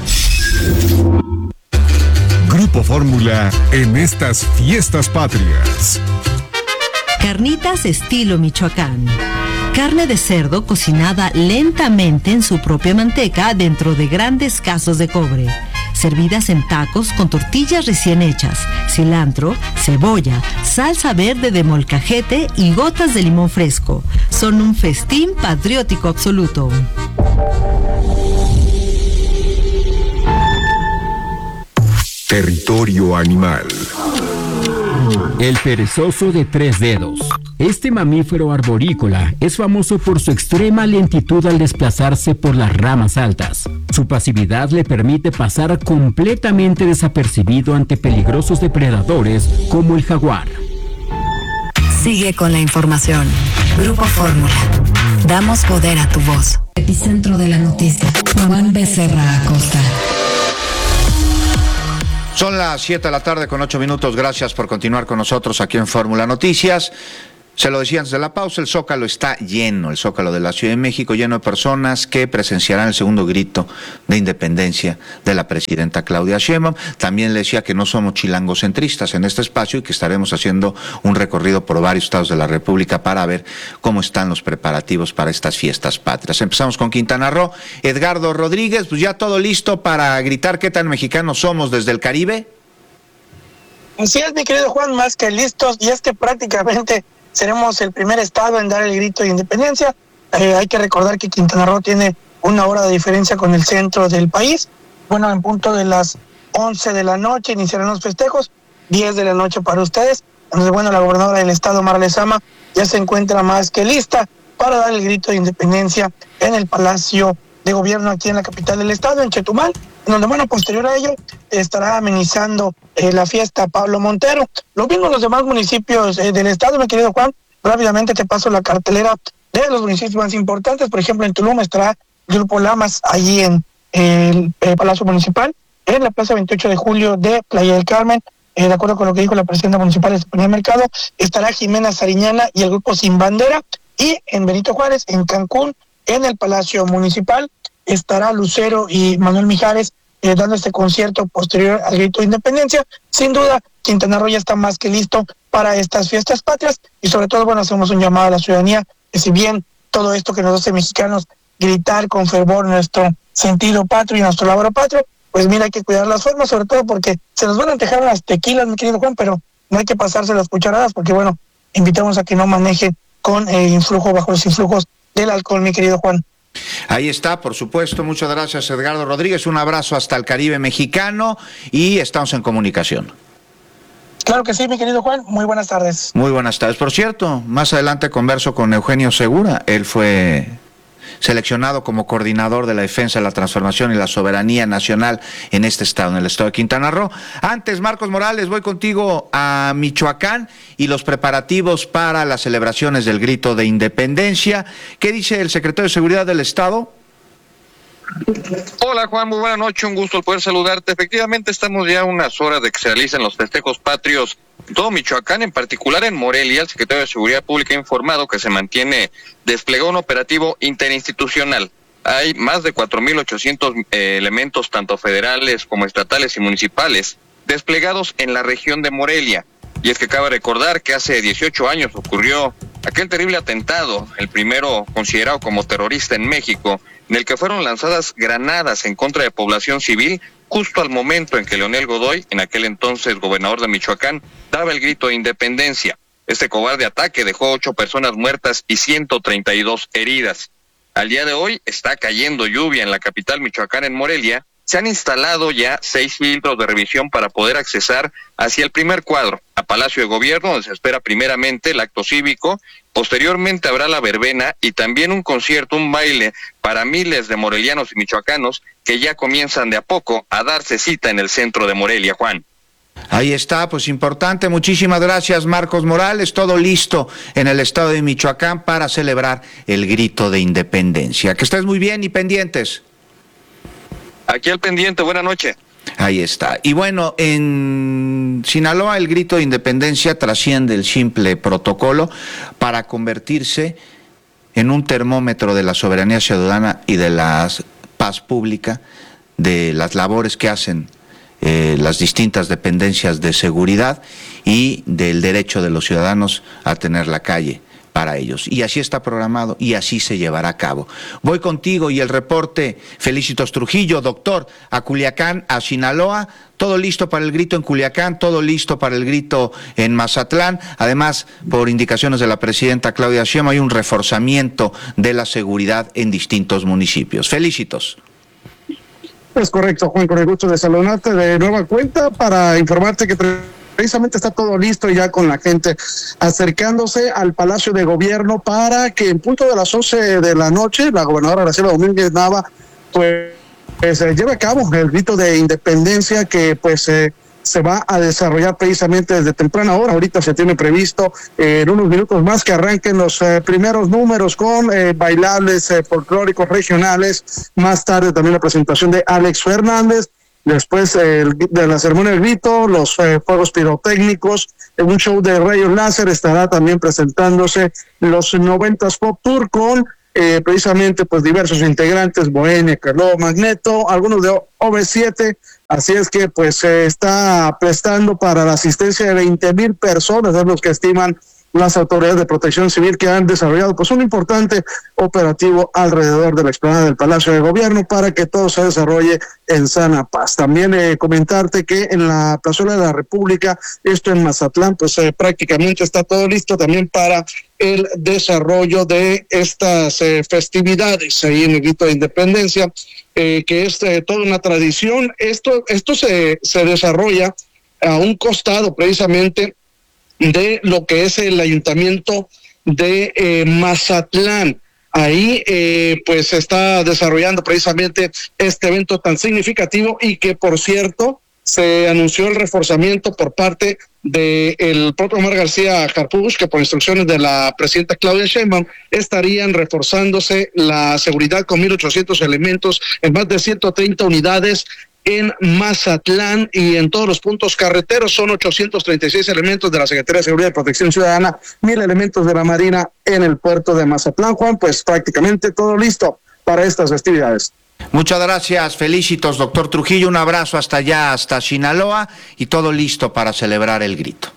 [SPEAKER 5] Grupo Fórmula en estas fiestas patrias.
[SPEAKER 8] Carnitas estilo Michoacán. Carne de cerdo cocinada lentamente en su propia manteca dentro de grandes casos de cobre. servidas en tacos con tortillas recién hechas, cilantro, cebolla, salsa verde de molcajete y gotas de limón fresco. Son un festín patriótico absoluto.
[SPEAKER 5] Territorio animal.
[SPEAKER 7] El perezoso de tres dedos. Este mamífero arborícola es famoso por su extrema lentitud al desplazarse por las ramas altas. Su pasividad le permite pasar completamente desapercibido ante peligrosos depredadores como el jaguar.
[SPEAKER 10] Sigue con la información. Grupo Fórmula. Damos poder a tu voz. Epicentro de la noticia. Juan Becerra Acosta.
[SPEAKER 2] Son las siete de la tarde con ocho minutos. Gracias por continuar con nosotros aquí en Fórmula Noticias. Se lo decía antes de la pausa, el Zócalo está lleno, el Zócalo de la Ciudad de México, lleno de personas que presenciarán el segundo grito de independencia de la presidenta Claudia Sheinbaum. También le decía que no somos chilangocentristas en este espacio y que estaremos haciendo un recorrido por varios estados de la República para ver cómo están los preparativos para estas fiestas patrias. Empezamos con Quintana Roo. Edgardo Rodríguez, pues ya todo listo para gritar qué tan mexicanos somos desde el Caribe.
[SPEAKER 3] Así es, mi querido Juan, más que listos, y es que prácticamente seremos el primer estado en dar el grito de independencia. Eh, hay que recordar que Quintana Roo tiene una hora de diferencia con el centro del país. Bueno, en punto de las once de la noche iniciarán los festejos, diez de la noche para ustedes. Entonces, bueno, la gobernadora del estado, Mara Lezama, ya se encuentra más que lista para dar el grito de independencia en el Palacio de Gobierno aquí en la capital del estado, en Chetumal, donde, bueno, posterior a ello estará amenizando eh, la fiesta Pablo Montero. Lo mismo los demás municipios eh, del estado, mi querido Juan. Rápidamente te paso la cartelera de los municipios más importantes. Por ejemplo, en Tulum estará el Grupo Lamas, allí en el, el Palacio Municipal. En la Plaza veintiocho de julio de Playa del Carmen, eh, de acuerdo con lo que dijo la presidenta municipal, Estefanía Mercado, estará Jimena Sariñana y el Grupo Sin Bandera. Y en Benito Juárez, en Cancún, en el Palacio Municipal, estará Lucero y Manuel Mijares eh, dando este concierto posterior al grito de independencia. Sin duda, Quintana Roo ya está más que listo para estas fiestas patrias, y sobre todo, bueno, hacemos un llamado a la ciudadanía, que si bien todo esto que nos hace mexicanos gritar con fervor nuestro sentido patrio y nuestro labor patrio, pues mira, hay que cuidar las formas, sobre todo porque se nos van a antejar unas tequilas, mi querido Juan, pero no hay que pasarse las cucharadas, porque bueno, invitamos a que no manejen con eh, influjo, bajo los influjos del alcohol, mi querido Juan.
[SPEAKER 2] Ahí está, por supuesto. Muchas gracias, Edgardo Rodríguez. Un abrazo hasta el Caribe mexicano y estamos en comunicación.
[SPEAKER 3] Claro que sí, mi querido Juan. Muy buenas tardes.
[SPEAKER 2] Muy buenas tardes. Por cierto, más adelante converso con Eugenio Segura. Él fue seleccionado como coordinador de la defensa, la transformación y la soberanía nacional en este estado, en el estado de Quintana Roo. Antes, Marcos Morales, voy contigo a Michoacán y los preparativos para las celebraciones del grito de independencia. ¿Qué dice el secretario de Seguridad del estado?
[SPEAKER 9] Hola Juan, muy buena noche, un gusto el poder saludarte. Efectivamente estamos ya a unas horas de que se realicen los festejos patrios en todo Michoacán, en particular en Morelia. El secretario de Seguridad Pública ha informado que se mantiene desplegado un operativo interinstitucional. Hay más de cuatro mil ochocientos eh, elementos, tanto federales como estatales y municipales, desplegados en la región de Morelia. Y es que cabe recordar que hace dieciocho años ocurrió aquel terrible atentado, el primero considerado como terrorista en México, en el que fueron lanzadas granadas en contra de población civil, justo al momento en que Leonel Godoy, en aquel entonces gobernador de Michoacán, daba el grito de independencia. Este cobarde ataque dejó ocho personas muertas y ciento treinta y dos heridas. Al día de hoy está cayendo lluvia en la capital michoacana, en Morelia. Se han instalado ya seis filtros de revisión para poder accesar hacia el primer cuadro, a Palacio de Gobierno, donde se espera primeramente el acto cívico. Posteriormente habrá la verbena y también un concierto, un baile para miles de morelianos y michoacanos que ya comienzan de a poco a darse cita en el centro de Morelia, Juan.
[SPEAKER 2] Ahí está, pues importante. Muchísimas gracias, Marcos Morales. Todo listo en el estado de Michoacán para celebrar el grito de independencia. Que estés muy bien y pendientes.
[SPEAKER 9] Aquí al pendiente, buena noche.
[SPEAKER 2] Ahí está. Y bueno, en Sinaloa el grito de independencia trasciende el simple protocolo para convertirse en un termómetro de la soberanía ciudadana y de la paz pública, de las labores que hacen eh, las distintas dependencias de seguridad y del derecho de los ciudadanos a tener la calle para ellos. Y así está programado y así se llevará a cabo. Voy contigo y el reporte, Felicitos Trujillo, doctor, a Culiacán, a Sinaloa. Todo listo para el grito en Culiacán, todo listo para el grito en Mazatlán. Además, por indicaciones de la presidenta Claudia Sheinbaum, hay un reforzamiento de la seguridad en distintos municipios. Felicitos.
[SPEAKER 3] Es correcto, Juan, con el gusto de saludarte de nueva cuenta para informarte que precisamente está todo listo ya con la gente acercándose al Palacio de Gobierno para que en punto de las once de la noche la gobernadora Graciela Domínguez Nava pues, pues eh, lleve a cabo el grito de independencia que pues eh, se va a desarrollar precisamente desde temprana hora. Ahorita se tiene previsto eh, en unos minutos más que arranquen los eh, primeros números con eh, bailables eh, folclóricos regionales. Más tarde también la presentación de Alex Fernández. Después eh, de la ceremonia del grito, los eh, fuegos pirotécnicos, en un show de rayos láser estará también presentándose los noventas Pop Tour con eh, precisamente pues diversos integrantes, Bohemia, Caló, Magneto, algunos de O V siete, así es que pues se eh, está prestando para la asistencia de veinte mil personas, es lo que estiman las autoridades de protección civil que han desarrollado pues un importante operativo alrededor de la explanada del Palacio de Gobierno para que todo se desarrolle en sana paz. También eh, comentarte que en la Plazuela de la República, esto en Mazatlán, pues eh, prácticamente está todo listo también para el desarrollo de estas eh, festividades ahí en el grito de independencia, eh, que es eh, toda una tradición. Esto, esto se, se desarrolla a un costado precisamente de lo que es el ayuntamiento de eh, Mazatlán. Ahí eh, pues se está desarrollando precisamente este evento tan significativo y que por cierto se anunció el reforzamiento por parte del propio Omar García Harfuch, que por instrucciones de la presidenta Claudia Sheinbaum estarían reforzándose la seguridad con mil ochocientos elementos en más de ciento treinta unidades en Mazatlán y en todos los puntos carreteros. Son ochocientos treinta y seis elementos de la Secretaría de Seguridad y Protección Ciudadana, mil elementos de la Marina en el puerto de Mazatlán. Juan, pues prácticamente todo listo para estas festividades.
[SPEAKER 2] Muchas gracias, Felicitos, doctor Trujillo. Un abrazo hasta allá, hasta Sinaloa, y todo listo para celebrar el grito.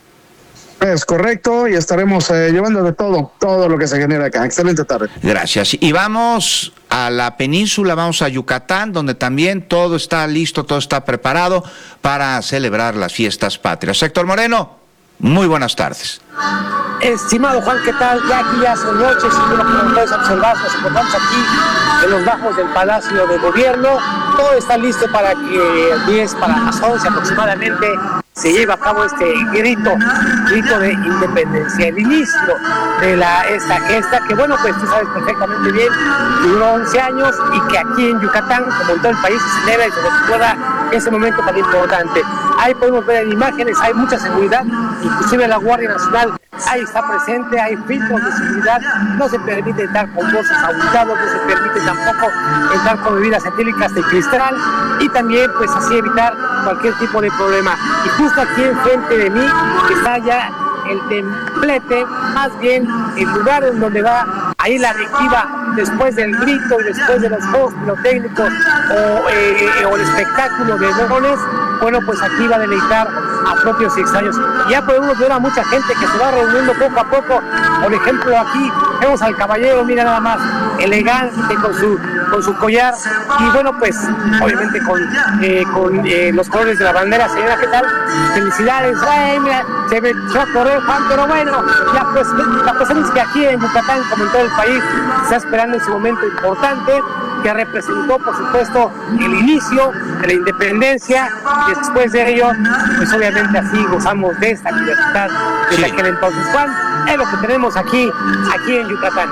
[SPEAKER 3] Es correcto, y estaremos eh, llevando de todo, todo lo que se genera acá. Excelente tarde.
[SPEAKER 2] Gracias. Y vamos a la península, vamos a Yucatán, donde también todo está listo, todo está preparado para celebrar las fiestas patrias. Héctor Moreno, muy buenas tardes.
[SPEAKER 6] Estimado Juan, ¿qué tal? Ya aquí ya son noches, y lo que puedes observar, nos encontramos aquí en los bajos del Palacio de Gobierno. Todo está listo para que el diez, para las once aproximadamente, se lleve a cabo este grito, grito de independencia, el inicio de la esta gesta, que bueno, pues tú sabes perfectamente bien, duró once años y que aquí en Yucatán, como en todo el país, se celebra y se recuerda ese momento tan importante. Ahí podemos ver en imágenes, hay mucha seguridad, inclusive la Guardia Nacional ahí está presente, hay filtros de seguridad, no se permite entrar con voces abultados, no se permite tampoco entrar con bebidas etílicas de cristal y también pues así evitar cualquier tipo de problema. Y justo aquí enfrente de mí está ya el templete, más bien el lugar en donde va ahí la directiva después del grito y después de los juegos pirotécnicos o, eh, o el espectáculo de drones. Bueno, pues aquí va a deleitar a propios y extraños. Ya podemos ver a mucha gente que se va reuniendo poco a poco. Por ejemplo, aquí vemos al caballero, mira nada más, elegante con su con su collar y bueno, pues obviamente con, eh, con eh, los colores de la bandera. Señora, ¿qué tal? Felicidades. Ay, mira, se me echó a correr, Juan, pero bueno, ya pues la cuestión es que aquí en Yucatán, como en todo el país, se está esperando ese momento importante que representó, por supuesto, el inicio de la independencia. Después de ello, pues obviamente así gozamos de esta libertad desde sí. aquel entonces. Juan, es lo que tenemos aquí, aquí en Yucatán.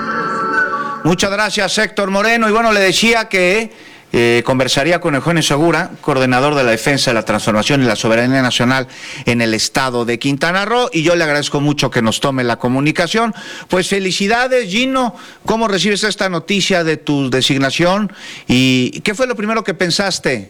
[SPEAKER 2] Muchas gracias, Héctor Moreno. Y bueno, le decía que eh, conversaría con Eugenio Segura, coordinador de la Defensa de la Transformación y la Soberanía Nacional en el estado de Quintana Roo, y yo le agradezco mucho que nos tome la comunicación. Pues felicidades, Gino. ¿Cómo recibes esta noticia de tu designación? ¿Y qué fue lo primero que pensaste?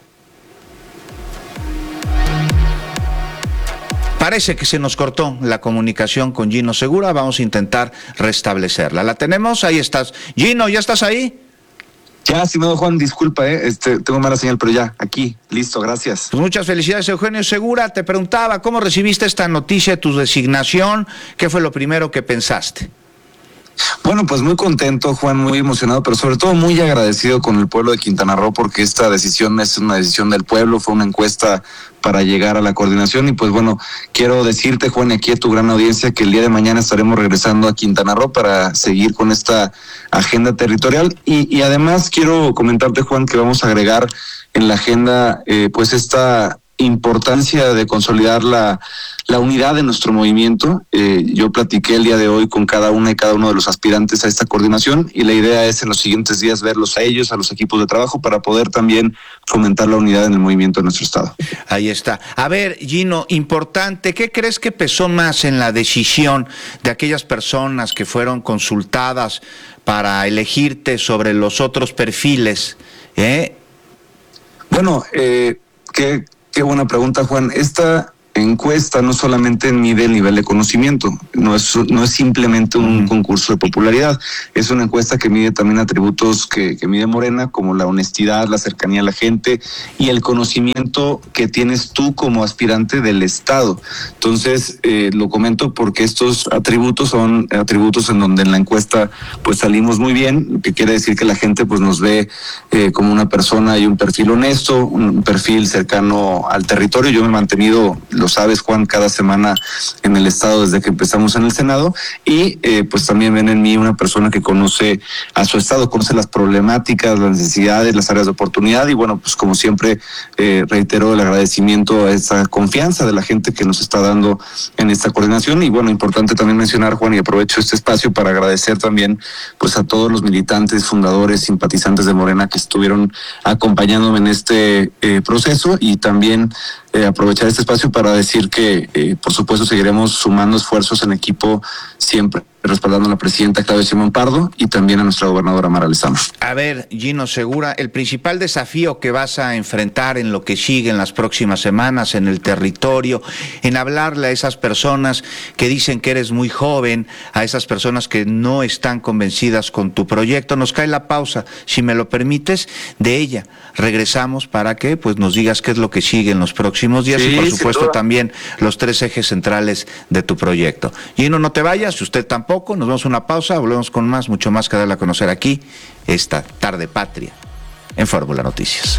[SPEAKER 2] Parece que se nos cortó la comunicación con Gino Segura, vamos a intentar restablecerla. ¿La tenemos? Ahí estás. Gino, ¿ya estás ahí?
[SPEAKER 11] Ya, estimado Juan, disculpa, eh, este, tengo mala señal, pero ya, aquí, listo, gracias.
[SPEAKER 2] Pues muchas felicidades, Eugenio Segura. Te preguntaba, ¿cómo recibiste esta noticia de tu designación? ¿Qué fue lo primero que pensaste?
[SPEAKER 11] Bueno, pues muy contento, Juan, muy emocionado, pero sobre todo muy agradecido con el pueblo de Quintana Roo, porque esta decisión es una decisión del pueblo, fue una encuesta para llegar a la coordinación. Y pues bueno, quiero decirte, Juan, y aquí a tu gran audiencia, que el día de mañana estaremos regresando a Quintana Roo para seguir con esta agenda territorial. Y, y además quiero comentarte, Juan, que vamos a agregar en la agenda eh, pues esta importancia de consolidar la, la unidad de nuestro movimiento. Eh, yo platiqué el día de hoy con cada una y cada uno de los aspirantes a esta coordinación, y la idea es en los siguientes días verlos a ellos, a los equipos de trabajo, para poder también fomentar la unidad en el movimiento de nuestro estado.
[SPEAKER 2] Ahí está. A ver, Gino, importante, ¿qué crees que pesó más en la decisión de aquellas personas que fueron consultadas para elegirte sobre los otros perfiles? ¿Eh?
[SPEAKER 11] Bueno, eh, que Qué buena pregunta, Juan. Esta encuesta no solamente mide el nivel de conocimiento, no es, no es simplemente un concurso de popularidad, es una encuesta que mide también atributos que, que mide Morena, como la honestidad, la cercanía a la gente y el conocimiento que tienes tú como aspirante del Estado. Entonces, eh, lo comento porque estos atributos son atributos en donde en la encuesta pues salimos muy bien, que quiere decir que la gente pues nos ve eh, como una persona y un perfil honesto, un perfil cercano al territorio. Yo me he mantenido, lo sabes, Juan, cada semana en el estado desde que empezamos en el Senado, y eh, pues también ven en mí una persona que conoce a su estado, conoce las problemáticas, las necesidades, las áreas de oportunidad, y bueno, pues como siempre eh, reitero el agradecimiento a esa confianza de la gente que nos está dando en esta coordinación. Y bueno, importante también mencionar, Juan, y aprovecho este espacio para agradecer también pues a todos los militantes, fundadores, simpatizantes de Morena que estuvieron acompañándome en este eh, proceso, y también Eh, aprovechar este espacio para decir que, eh, por supuesto, seguiremos sumando esfuerzos en equipo, siempre respaldando a la presidenta Claudia Sheinbaum Pardo y también a nuestra gobernadora Mara Lezama.
[SPEAKER 2] A ver, Gino Segura, el principal desafío que vas a enfrentar en lo que sigue en las próximas semanas en el territorio, en hablarle a esas personas que dicen que eres muy joven, a esas personas que no están convencidas con tu proyecto. Nos cae la pausa, si me lo permites, de ella. Regresamos para que pues nos digas qué es lo que sigue en los próximos días, sí, y por supuesto también los tres ejes centrales de tu proyecto. Gino, no te vayas, usted tampoco. Nos vamos a una pausa, volvemos con más, mucho más que darle a conocer aquí esta tarde patria en Fórmula Noticias.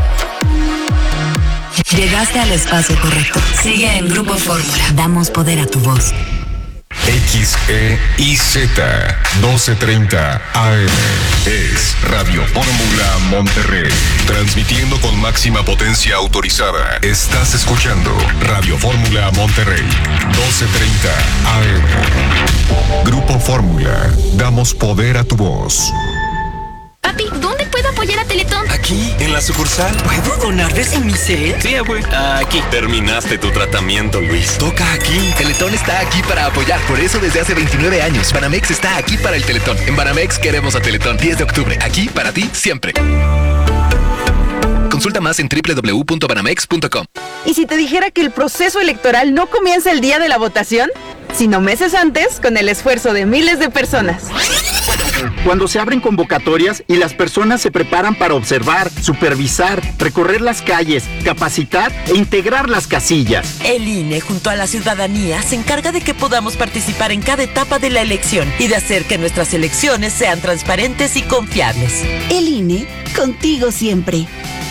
[SPEAKER 19] Llegaste al espacio correcto. Sigue en Grupo Fórmula. Damos poder a tu voz.
[SPEAKER 5] X E I Z doce treinta A M es Radio Fórmula Monterrey, transmitiendo con máxima potencia autorizada. Estás escuchando Radio Fórmula Monterrey, doce treinta A M. Grupo Fórmula, damos poder a tu voz.
[SPEAKER 12] Papi, ¿dónde puedo apoyar a Teletón?
[SPEAKER 16] Aquí, en la sucursal.
[SPEAKER 15] ¿Puedo donarles en mi set?
[SPEAKER 16] Sí, abue. Aquí. Terminaste tu tratamiento, Luis.
[SPEAKER 17] Toca aquí. Teletón está aquí para apoyar. Por eso desde hace veintinueve años. Banamex está aquí para el Teletón. En Banamex queremos a Teletón. diez de octubre. Aquí para ti siempre. Consulta más en doble u doble u doble u punto banamex punto com.
[SPEAKER 13] ¿Y si te dijera que el proceso electoral no comienza el día de la votación, sino meses antes, con el esfuerzo de miles de personas?
[SPEAKER 14] Cuando se abren convocatorias y las personas se preparan para observar, supervisar, recorrer las calles, capacitar e integrar las casillas.
[SPEAKER 18] El I N E, junto a la ciudadanía, se encarga de que podamos participar en cada etapa de la elección y de hacer que nuestras elecciones sean transparentes y confiables.
[SPEAKER 26] El I N E, contigo siempre.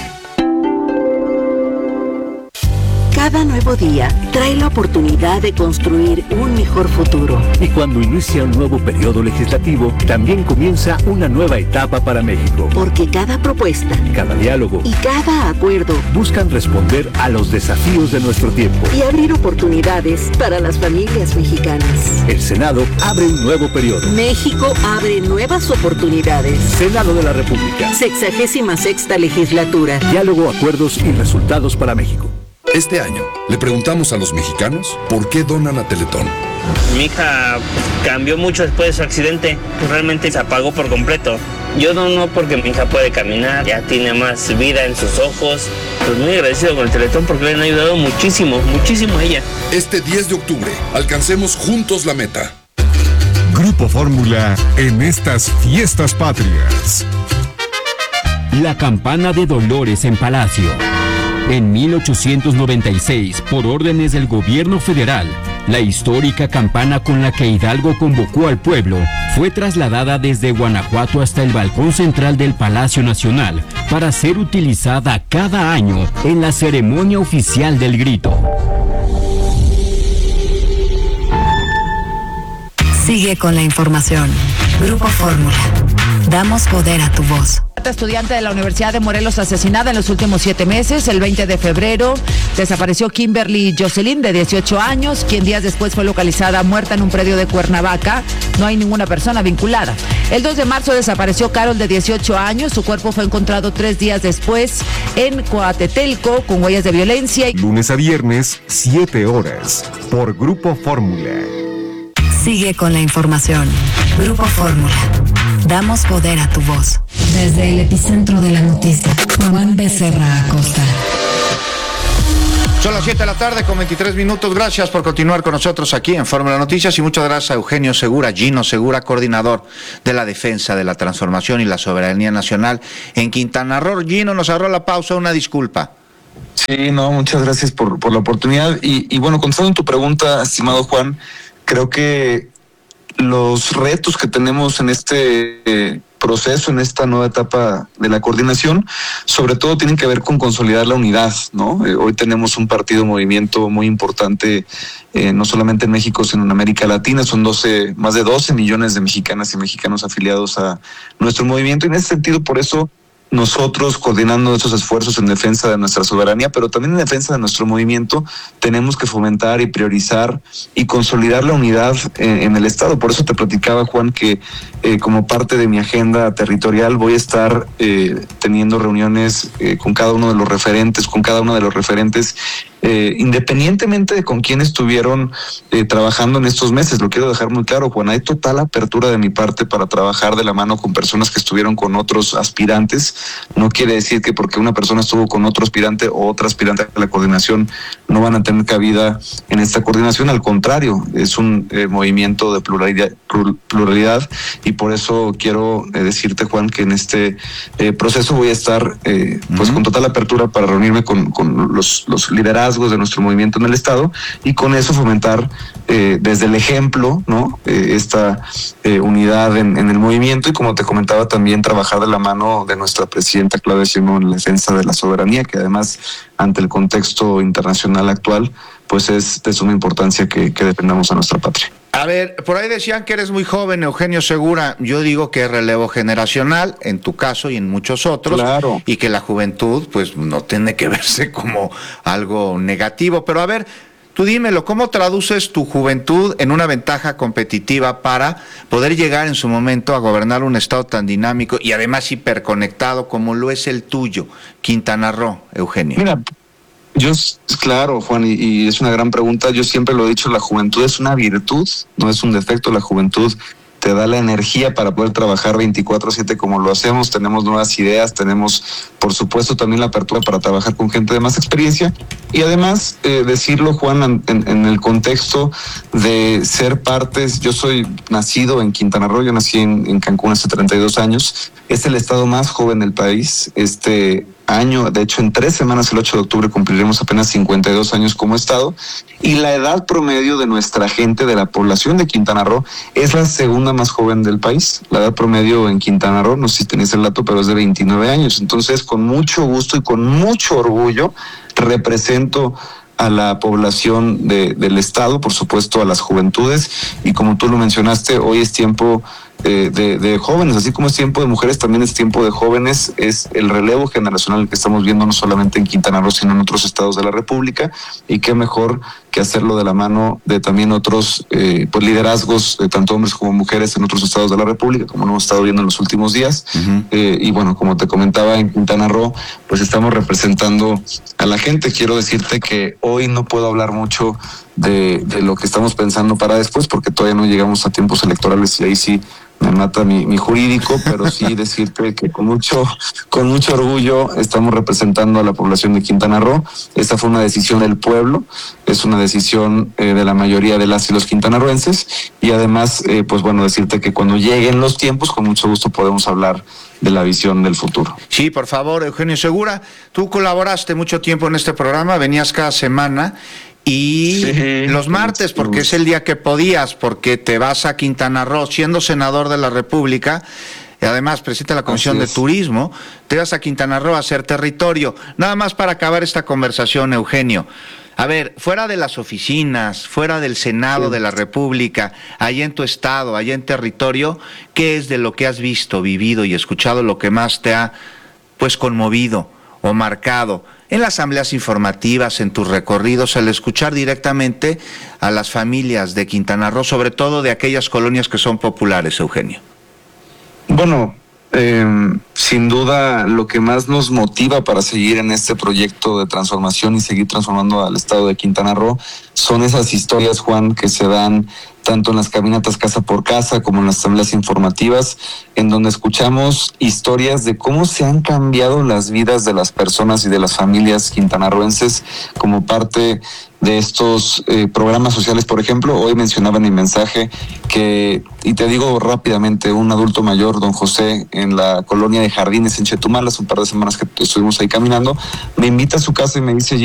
[SPEAKER 26] Cada nuevo día trae la oportunidad de construir un mejor futuro.
[SPEAKER 27] Y cuando inicia un nuevo periodo legislativo, también comienza una nueva etapa para México.
[SPEAKER 26] Porque cada propuesta,
[SPEAKER 27] cada diálogo
[SPEAKER 26] y cada acuerdo
[SPEAKER 27] buscan responder a los desafíos de nuestro tiempo
[SPEAKER 26] y abrir oportunidades para las familias mexicanas.
[SPEAKER 27] El Senado abre un nuevo periodo.
[SPEAKER 26] México abre nuevas oportunidades.
[SPEAKER 27] Senado de la República.
[SPEAKER 26] Sexagésima sexta legislatura.
[SPEAKER 27] Diálogo, acuerdos y resultados para México.
[SPEAKER 28] Este año le preguntamos a los mexicanos por qué donan a Teletón.
[SPEAKER 29] Mi hija cambió mucho después de su accidente, pues realmente se apagó por completo. Yo dono porque mi hija puede caminar, ya tiene más vida en sus ojos. Pues muy agradecido con el Teletón porque le han ayudado muchísimo, muchísimo a ella.
[SPEAKER 28] Este diez de octubre, alcancemos juntos la meta.
[SPEAKER 5] Grupo Fórmula en estas fiestas patrias.
[SPEAKER 7] la campana de Dolores en Palacio. En mil ochocientos noventa y seis, por órdenes del gobierno federal, la histórica campana con la que Hidalgo convocó al pueblo fue trasladada desde Guanajuato hasta el balcón central del Palacio Nacional para ser utilizada cada año en la ceremonia oficial del grito.
[SPEAKER 19] Sigue con la información. Grupo Fórmula. Damos poder a tu voz.
[SPEAKER 1] Estudiante de la Universidad de Morelos asesinada en los últimos siete meses. El veinte de febrero desapareció Kimberly Jocelyn, de dieciocho años, quien días después fue localizada muerta en un predio de Cuernavaca. No hay ninguna persona vinculada. El dos de marzo desapareció Carol, de dieciocho años. Su cuerpo fue encontrado tres días después en Coatetelco con huellas de violencia.
[SPEAKER 5] Lunes a viernes, siete horas, por Grupo Fórmula.
[SPEAKER 19] Sigue con la información. Grupo Fórmula. Damos poder a tu voz.
[SPEAKER 10] Desde el epicentro de la noticia, Juan Becerra Acosta.
[SPEAKER 2] Son las siete de la tarde con veintitrés minutos. Gracias por continuar con nosotros aquí en Fórmula Noticias y muchas gracias a Eugenio Segura, Gino Segura, coordinador de la defensa de la transformación y la soberanía nacional en Quintana Roo. Gino, nos agarró la pausa, una disculpa.
[SPEAKER 11] Sí, no, muchas gracias por, por la oportunidad. Y, y bueno, contestando tu pregunta, estimado Juan, creo que los retos que tenemos en este eh, proceso, en esta nueva etapa de la coordinación, sobre todo tienen que ver con consolidar la unidad, ¿no? Eh, hoy tenemos un partido, movimiento muy importante, eh, no solamente en México, sino en América Latina. Son doce, más de doce millones de mexicanas y mexicanos afiliados a nuestro movimiento. Y en ese sentido, por eso, nosotros, coordinando esos esfuerzos en defensa de nuestra soberanía, pero también en defensa de nuestro movimiento, tenemos que fomentar y priorizar y consolidar la unidad en, en el Estado. Por eso te platicaba, Juan, que eh, como parte de mi agenda territorial voy a estar eh, teniendo reuniones eh, con cada uno de los referentes, con cada uno de los referentes, Eh, independientemente de con quién estuvieron eh, trabajando en estos meses. Lo quiero dejar muy claro, Juan, hay total apertura de mi parte para trabajar de la mano con personas que estuvieron con otros aspirantes. No quiere decir que porque una persona estuvo con otro aspirante o otra aspirante a la coordinación no van a tener cabida en esta coordinación. Al contrario, es un eh, movimiento de pluralidad, pluralidad y por eso quiero eh, decirte, Juan, que en este eh, proceso voy a estar eh, pues uh-huh. con total apertura para reunirme con, con los, los liderazgos de nuestro movimiento en el Estado y con eso fomentar eh, desde el ejemplo, ¿no? Eh, esta eh, unidad en, en el movimiento y, como te comentaba, también trabajar de la mano de nuestra presidenta Claudia Sheinbaum en la defensa de la soberanía, que además, ante el contexto internacional actual, pues es de suma importancia que, que defendamos a nuestra patria.
[SPEAKER 2] A ver, por ahí decían que eres muy joven, Eugenio Segura. Yo digo que es relevo generacional, en tu caso y en muchos otros.
[SPEAKER 11] Claro.
[SPEAKER 2] Y que la juventud, pues, no tiene que verse como algo negativo. Pero a ver, tú dímelo, ¿cómo traduces tu juventud en una ventaja competitiva para poder llegar en su momento a gobernar un estado tan dinámico y además hiperconectado como lo es el tuyo, Quintana Roo, Eugenio?
[SPEAKER 11] Mira, yo, claro, Juan, y, y es una gran pregunta. Yo siempre lo he dicho, la juventud es una virtud, no es un defecto. La juventud te da la energía para poder trabajar veinticuatro siete como lo hacemos. Tenemos nuevas ideas, tenemos, por supuesto, también la apertura para trabajar con gente de más experiencia. Y además, eh, decirlo, Juan, en, en el contexto de ser partes, yo soy nacido en Quintana Roo, yo nací en, en Cancún hace treinta y dos años. Es el estado más joven del país. Este año, de hecho, en tres semanas, el ocho de octubre, cumpliremos apenas cincuenta y dos años como estado, y la edad promedio de nuestra gente, de la población de Quintana Roo, es la segunda más joven del país. La edad promedio en Quintana Roo, no sé si tenéis el dato, pero es de veintinueve años. Entonces, con mucho gusto y con mucho orgullo, represento a la población de, del estado, por supuesto a las juventudes, y como tú lo mencionaste, hoy es tiempo de, de, de jóvenes, así como es tiempo de mujeres, también es tiempo de jóvenes. Es el relevo generacional que estamos viendo no solamente en Quintana Roo, sino en otros estados de la República, y qué mejor que hacerlo de la mano de también otros eh, pues liderazgos, de tanto hombres como mujeres en otros estados de la República, como lo hemos estado viendo en los últimos días. Uh-huh. eh, y bueno, como te comentaba, en Quintana Roo, pues estamos representando a la gente. Quiero decirte que hoy no puedo hablar mucho de, de lo que estamos pensando para después, porque todavía no llegamos a tiempos electorales y ahí sí me mata mi, mi jurídico, pero sí decirte que con mucho, con mucho orgullo estamos representando a la población de Quintana Roo. Esta fue una decisión del pueblo, es es una decisión eh, de la mayoría de las y los quintanarroenses, y además, eh, pues bueno, decirte que cuando lleguen los tiempos, con mucho gusto podemos hablar de la visión del futuro.
[SPEAKER 2] Sí, por favor, Eugenio Segura, tú colaboraste mucho tiempo en este programa, venías cada semana, y sí, los martes, porque es el día que podías, porque te vas a Quintana Roo, siendo senador de la República, y además presidente de la Comisión de Turismo, te vas a Quintana Roo a hacer territorio. Nada más para acabar esta conversación, Eugenio. A ver, fuera de las oficinas, fuera del Senado sí. de la República, allá en tu estado, allá en territorio, ¿qué es de lo que has visto, vivido y escuchado lo que más te ha, pues, conmovido o marcado en las asambleas informativas, en tus recorridos, al escuchar directamente a las familias de Quintana Roo, sobre todo de aquellas colonias que son populares, Eugenio?
[SPEAKER 11] Bueno, eh, sin duda lo que más nos motiva para seguir en este proyecto de transformación y seguir transformando al estado de Quintana Roo son esas historias, Juan, que se dan tanto en las caminatas casa por casa como en las asambleas informativas, en donde escuchamos historias de cómo se han cambiado las vidas de las personas y de las familias quintanarroenses como parte de estos eh, programas sociales. Por ejemplo, hoy mencionaba en mi mensaje que, y te digo rápidamente, un adulto mayor, don José, en la colonia de Jardines en Chetumal, hace un par de semanas que estuvimos ahí caminando, me invita a su casa y me dice: